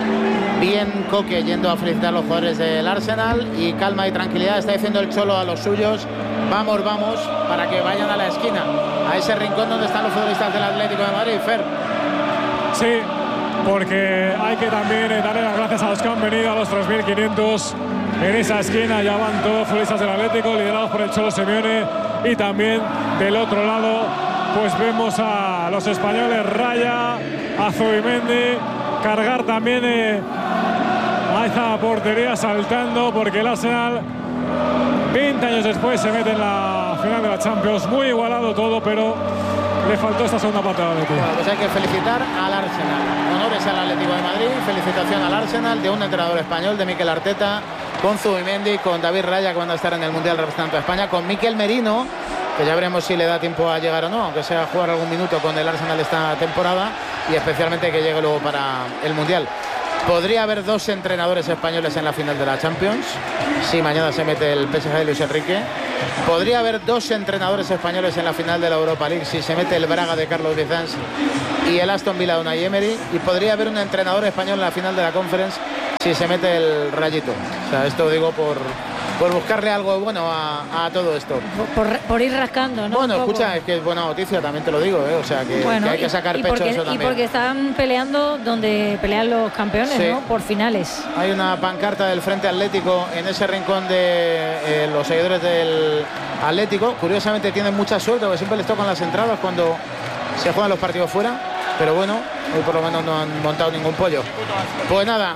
Bien Coque yendo a felicitar a los jugadores del Arsenal. Y calma y tranquilidad. Está diciendo el Cholo a los suyos. Vamos, vamos, para que vayan a la esquina. A ese rincón donde están los futbolistas del Atlético de Madrid. Fer. Sí, porque hay que también eh, darle las gracias a los que han venido, a los tres mil quinientos. En esa esquina ya van todos los futbolistas del Atlético, liderados por el Cholo Simeone. Y también del otro lado, pues vemos a los españoles, Raya, a Zubimendi, cargar también eh, a esa portería saltando, porque el Arsenal, veinte años después, se mete en la final de la Champions. Muy igualado todo, pero le faltó esta segunda parte del Atlético. Bueno, pues hay que felicitar al Arsenal. Honores al Atlético de Madrid, felicitación al Arsenal de un entrenador español, de Mikel Arteta, con Zubimendi, con David Raya, que van a estar en el Mundial representando a España, con Mikel Merino, que ya veremos si le da tiempo a llegar o no, aunque sea jugar algún minuto con el Arsenal esta temporada, y especialmente que llegue luego para el Mundial. Podría haber dos entrenadores españoles en la final de la Champions, si mañana se mete el P S G de Luis Enrique. Podría haber dos entrenadores españoles en la final de la Europa League, si se mete el Braga de Carlos Vicens y el Aston Villa de Unai Emery. Y podría haber un entrenador español en la final de la Conference, si se mete el Rayito. O sea, esto digo por... por buscarle algo bueno a, a todo esto. Por, por ir rascando, ¿no? Bueno, escucha, es que es buena noticia, también te lo digo, ¿eh? O sea, que, bueno, que hay que sacar y, y pecho porque, de eso también. Y porque están peleando donde pelean los campeones, sí, ¿no? Por finales. Hay una pancarta del Frente Atlético en ese rincón de eh, los seguidores del Atlético. Curiosamente tienen mucha suerte, porque siempre les tocan las entradas cuando se juegan los partidos fuera. Pero bueno, hoy por lo menos no han montado ningún pollo. Pues nada,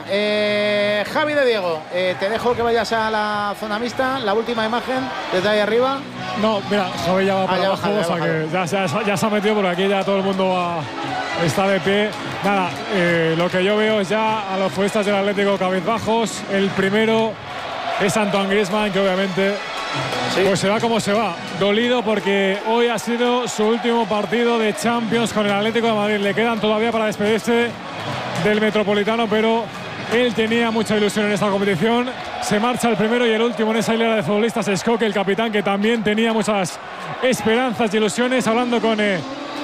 eh, Javi de Diego, eh, te dejo que vayas a la zona mixta, la última imagen, desde ahí arriba. No, mira, Javi ya va para ah, ya abajo, bajado, o sea ya que ya, ya, ya se ha metido por aquí, ya todo el mundo va, está de pie. Nada, eh, lo que yo veo es ya a los futbolistas del Atlético cabizbajos. El primero es Antoine Griezmann, que obviamente... Sí. Pues se va como se va, dolido porque hoy ha sido su último partido de Champions con el Atlético de Madrid. Le quedan todavía para despedirse del Metropolitano, pero él tenía mucha ilusión en esta competición. Se marcha el primero y el último en esa hilera de futbolistas es Koke, el capitán, que también tenía muchas esperanzas y ilusiones, hablando con eh,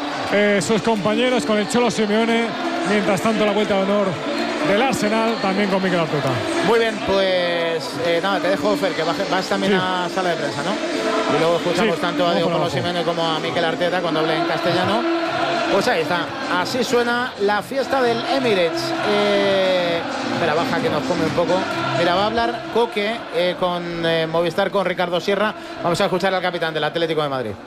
eh, sus compañeros, con el Cholo Simeone. Mientras tanto, la vuelta de honor del Arsenal, también con Mikel Arteta. Muy bien, pues eh, nada, te dejo, Fer, que vas también sí. a sala de prensa, ¿no? Y luego escuchamos sí, tanto a Diego Polo Simeone como a Mikel Arteta cuando hable en castellano. Pues ahí está, así suena la fiesta del Emirates. Eh, espera, baja que nos come un poco. Mira, va a hablar Koke eh, con eh, Movistar, con Ricardo Sierra. Vamos a escuchar al capitán del Atlético de Madrid.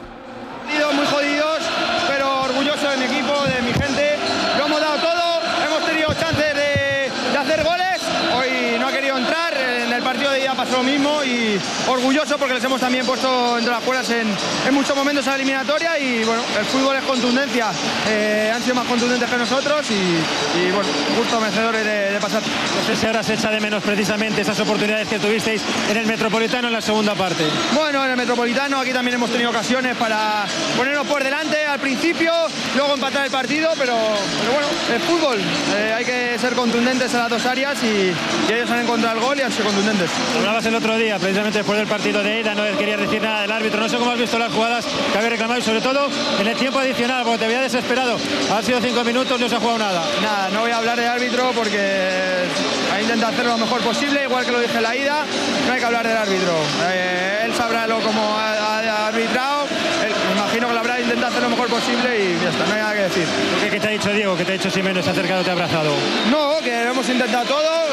Muy jodidos, pero orgulloso de mi equipo, de mi gente. Lo hemos dado todo, hemos tenido chances de, de hacer goles. Hoy no ha querido entrar, en el partido de ida pasó lo mismo y orgulloso porque les hemos también puesto entre las cuerdas en, en muchos momentos a la eliminatoria y bueno, el fútbol es contundencia, eh, han sido más contundentes que nosotros y, y bueno, justo merecedores de, de pasar. No sé si ahora se echa de menos precisamente esas oportunidades que tuvisteis en el Metropolitano en la segunda parte. Bueno, en el Metropolitano aquí también hemos tenido ocasiones para ponernos por delante al principio, luego empatar el partido, pero, pero bueno, el fútbol, eh, hay que ser contundentes en las dos áreas y, y ellos han encontrado el gol y han sido contundentes. Hablabas el otro día, precisamente después del partido de ida, no querías decir nada del árbitro, no sé cómo has visto las jugadas que habéis reclamado y sobre todo en el tiempo adicional, porque te había desesperado, han sido cinco minutos, no se ha jugado nada. Nada, no voy a hablar del árbitro porque ha intentado hacer lo mejor posible, igual que lo dije en la ida, no hay que hablar del árbitro, eh, él sabrá lo como ha, ha arbitrado, él, me imagino que lo habrá intentado hacer lo mejor posible y ya está, no hay nada que decir. ¿Qué, qué te ha dicho Diego? ¿Qué te ha dicho Simeone? ¿Se ha acercado, te ha abrazado? No, que lo hemos intentado todo,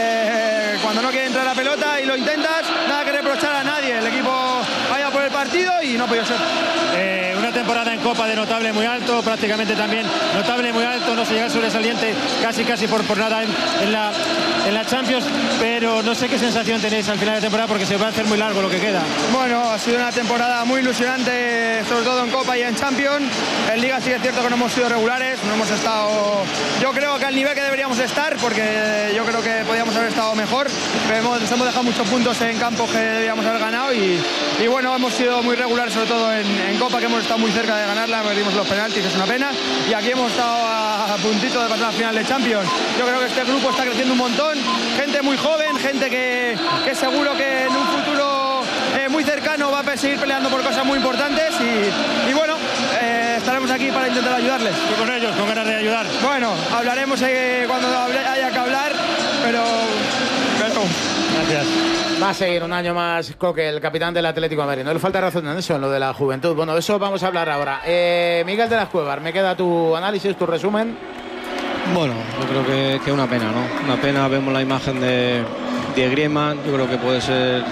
eh, cuando no quiere entrar la pelota y lo intentas, nada que reprochar a nadie, el equipo vaya por el partido y no ha podido ser. Eh, una temporada en Copa de notable muy alto, prácticamente también notable muy alto, no se llega sobresaliente casi casi por, por nada en, en, la, en la Champions, pero no sé qué sensación tenéis al final de temporada porque se va a hacer muy largo lo que queda. Bueno, ha sido una temporada muy ilusionante, sobre todo en Copa y en Champions. En Liga sí es cierto que no hemos sido regulares, no hemos estado, yo creo que al nivel que deberíamos estar, porque yo creo que podíamos haber estado mejor, pero hemos, hemos dejado muchos puntos en campos que debíamos haber ganado y, y bueno, hemos sido muy regulares, sobre todo en, en Copa, que hemos estado muy cerca de ganarla, perdimos los penaltis, que es una pena, y aquí hemos estado a, a puntito de pasar a la final de Champions. Yo creo que este grupo está creciendo un montón, gente muy joven, gente que, que seguro que en un futuro eh, muy cercano va a seguir peleando por cosas muy importantes y, y bueno, eh, estaremos aquí para intentar ayudarles. Y con ellos, con ganas de ayudar. Bueno, hablaremos eh, cuando haya que hablar, pero... pero... Gracias. Va a seguir un año más Koke, el capitán del Atlético de Madrid. No le falta razón en eso, en lo de la juventud. Bueno, de eso vamos a hablar ahora. Eh, Miguel de las Cuevas, me queda tu análisis, tu resumen. Bueno, yo creo que es que una pena, ¿no? Una pena, vemos la imagen de, de Griezmann, yo creo que puede ser,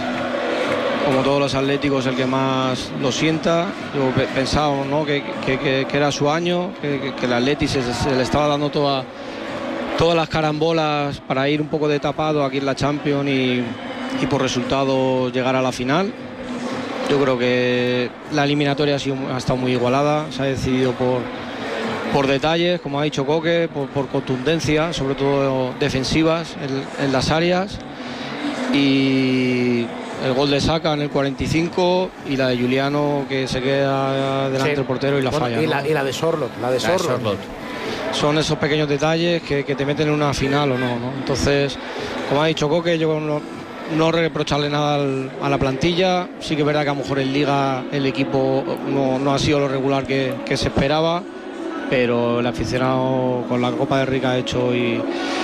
como todos los atléticos, el que más lo sienta. Yo pensaba, ¿no?, que, que, que, que era su año, que, que, que el Atleti se, se le estaba dando toda, todas las carambolas para ir un poco de tapado aquí en la Champions y, y por resultado llegar a la final. Yo creo que la eliminatoria ha, sido, ha estado muy igualada, se ha decidido por, por detalles, como ha dicho Coque, por, por contundencia, sobre todo defensivas en, en las áreas, y el gol de Saka en el cuarenta y cinco y la de Juliano que se queda delante sí. del portero y la bueno, falla. Y, ¿no? la, y la de Sorloth, la de Sorloth. Son esos pequeños detalles que, que te meten en una final o no, ¿no? Entonces, como ha dicho Coque, yo no, no reprocharle nada al, a la plantilla. Sí que es verdad que a lo mejor en Liga el equipo no, no ha sido lo regular que, que se esperaba, pero el aficionado con la Copa de Rey que ha hecho y,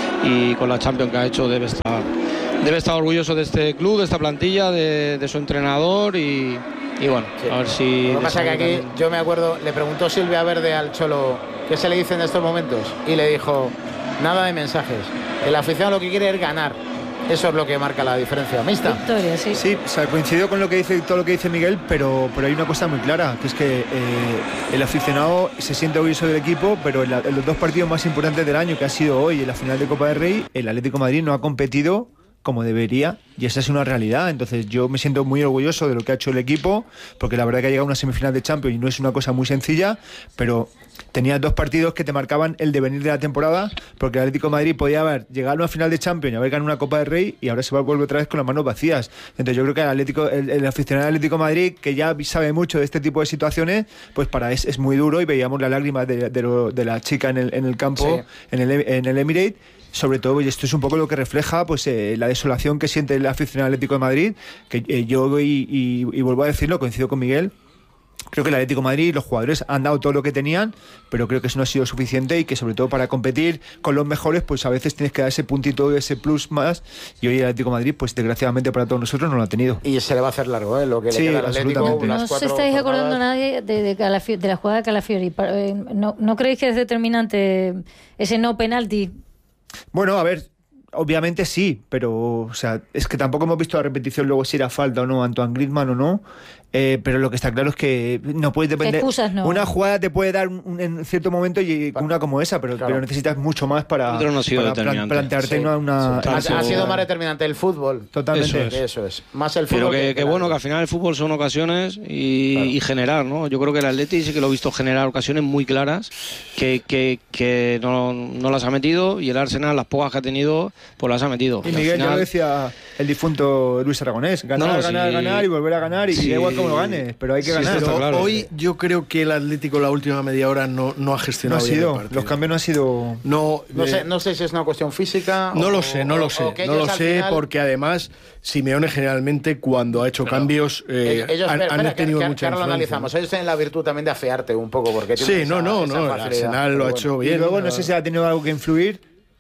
y con la Champions que ha hecho debe estar, debe estar orgulloso de este club, de esta plantilla, de, de su entrenador y, y bueno, sí. a ver si... Lo que pasa es que aquí, también. Yo me acuerdo, le preguntó Silvia Verde al Cholo qué se le dice en estos momentos y le dijo, nada de mensajes, el aficionado lo que quiere es ganar. Eso es lo que marca la diferencia. Mixta. Victoria, sí. Sí, o sea, coincido con lo que dice todo lo que dice Miguel, pero, pero hay una cosa muy clara, que es que eh, el aficionado se siente orgulloso del equipo, pero en, la, en los dos partidos más importantes del año, que ha sido hoy en la final de Copa del Rey, el Atlético de Madrid no ha competido como debería, y esa es una realidad. Entonces yo me siento muy orgulloso de lo que ha hecho el equipo, porque la verdad que ha llegado a una semifinal de Champions y no es una cosa muy sencilla, pero tenías dos partidos que te marcaban el devenir de la temporada, porque el Atlético de Madrid podía haber llegado a una final de Champions y haber ganado una Copa del Rey, y ahora se va a volver otra vez con las manos vacías. Entonces yo creo que el, Atlético, el, el aficionado del Atlético de Madrid, que ya sabe mucho de este tipo de situaciones, pues para es, es muy duro, y veíamos las lágrimas de, de, lo, de la chica en el, en el campo, sí. en, el, en el Emirates. Sobre todo, y esto es un poco lo que refleja pues eh, la desolación que siente el aficionado Atlético de Madrid, que eh, yo y, y, y vuelvo a decirlo, coincido con Miguel. Creo que el Atlético de Madrid, los jugadores han dado todo lo que tenían, pero creo que eso no ha sido suficiente, y que sobre todo para competir con los mejores, pues a veces tienes que dar ese puntito, ese plus más, y hoy el Atlético de Madrid, pues desgraciadamente para todos nosotros no lo ha tenido. Y se le va a hacer largo, ¿eh? Lo que sí, le queda al Atlético. No os estáis acordando nadie de, de, de, de la jugada de Calafiori. ¿No, ¿No creéis que es determinante ese no penalti? Bueno, a ver, obviamente sí, pero o sea, es que tampoco hemos visto la repetición luego si era falta o no, Antoine Griezmann o no. Eh, pero lo que está claro es que no puedes depender. Excusas, no. Una jugada te puede dar un, un, en cierto momento y una como esa, pero, claro. pero necesitas mucho más para, no para plan, plantearte sí. una. Ha, ha sido más determinante el fútbol. Totalmente. Eso es. Eso es. Más el fútbol. Pero que, que, que bueno, que al final el fútbol son ocasiones y, claro. y generar, ¿no? Yo creo que el Atleti sí que lo he visto generar ocasiones muy claras que, que, que no, no las ha metido, y el Arsenal, las pocas que ha tenido, pues las ha metido. Y, y Miguel, final... ya lo decía el difunto Luis Aragonés: ganar, no, no, ganar, sí. ganar y volver a ganar, y sí. da igual cómo lo ganes, pero hay que sí, ganar. Pero claro. Hoy yo creo que el Atlético la última media hora no, no ha gestionado no ha bien sido, el partido. Los cambios no han sido... No, no, eh, sé, no sé si es una cuestión física. No o, lo sé, no lo sé. No lo sé final... porque además Simeone generalmente cuando ha hecho pero, cambios eh, ellos, han, espera, han tenido que, mucha que ahora lo analizamos. Ellos tienen la virtud también de afearte un poco. Porque sí, no, no, no. El Arsenal lo ha bueno. hecho bien. Y luego no, no sé si ha tenido algo que influir.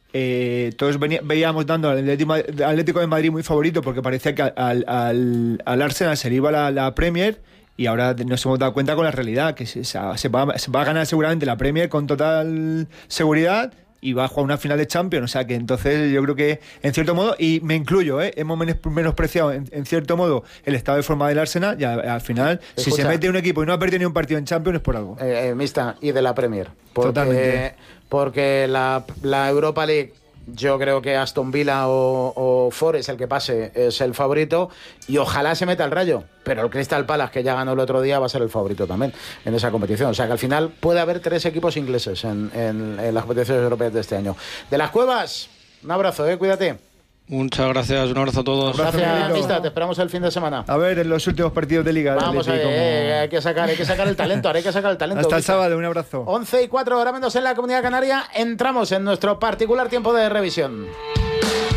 Eh, todos venía, veíamos dando al Atlético de Madrid muy favorito, porque parecía que al, al, al Arsenal se le iba la, la Premier, y ahora nos hemos dado cuenta con la realidad que se, se, va, se va a ganar seguramente la Premier con total seguridad, y va a jugar una final de Champions. O sea que entonces yo creo que en cierto modo, y me incluyo, ¿eh? hemos menospreciado en, en cierto modo el estado de forma del Arsenal, y al, al final Escucha, si se mete un equipo y no ha perdido ni un partido en Champions es por algo. Eh, eh, mixta, y de la Premier porque, totalmente, porque la, la Europa League, yo creo que Aston Villa o, o Forest, el que pase, es el favorito, y ojalá se meta el Rayo, pero el Crystal Palace, que ya ganó el otro día, va a ser el favorito también en esa competición. O sea que al final puede haber tres equipos ingleses en, en, en las competiciones europeas de este año. De las Cuevas, un abrazo, eh, cuídate. Muchas gracias, un abrazo a todos. Gracias, Mista, te esperamos el fin de semana. A ver, en los últimos partidos de Liga. Vamos a ver, como... eh, hay que sacar, hay que sacar el talento, ahora hay que sacar el talento. Hasta Mista. el sábado, un abrazo. once y cuatro, hora menos en la Comunidad Canaria. Entramos en nuestro particular tiempo de revisión.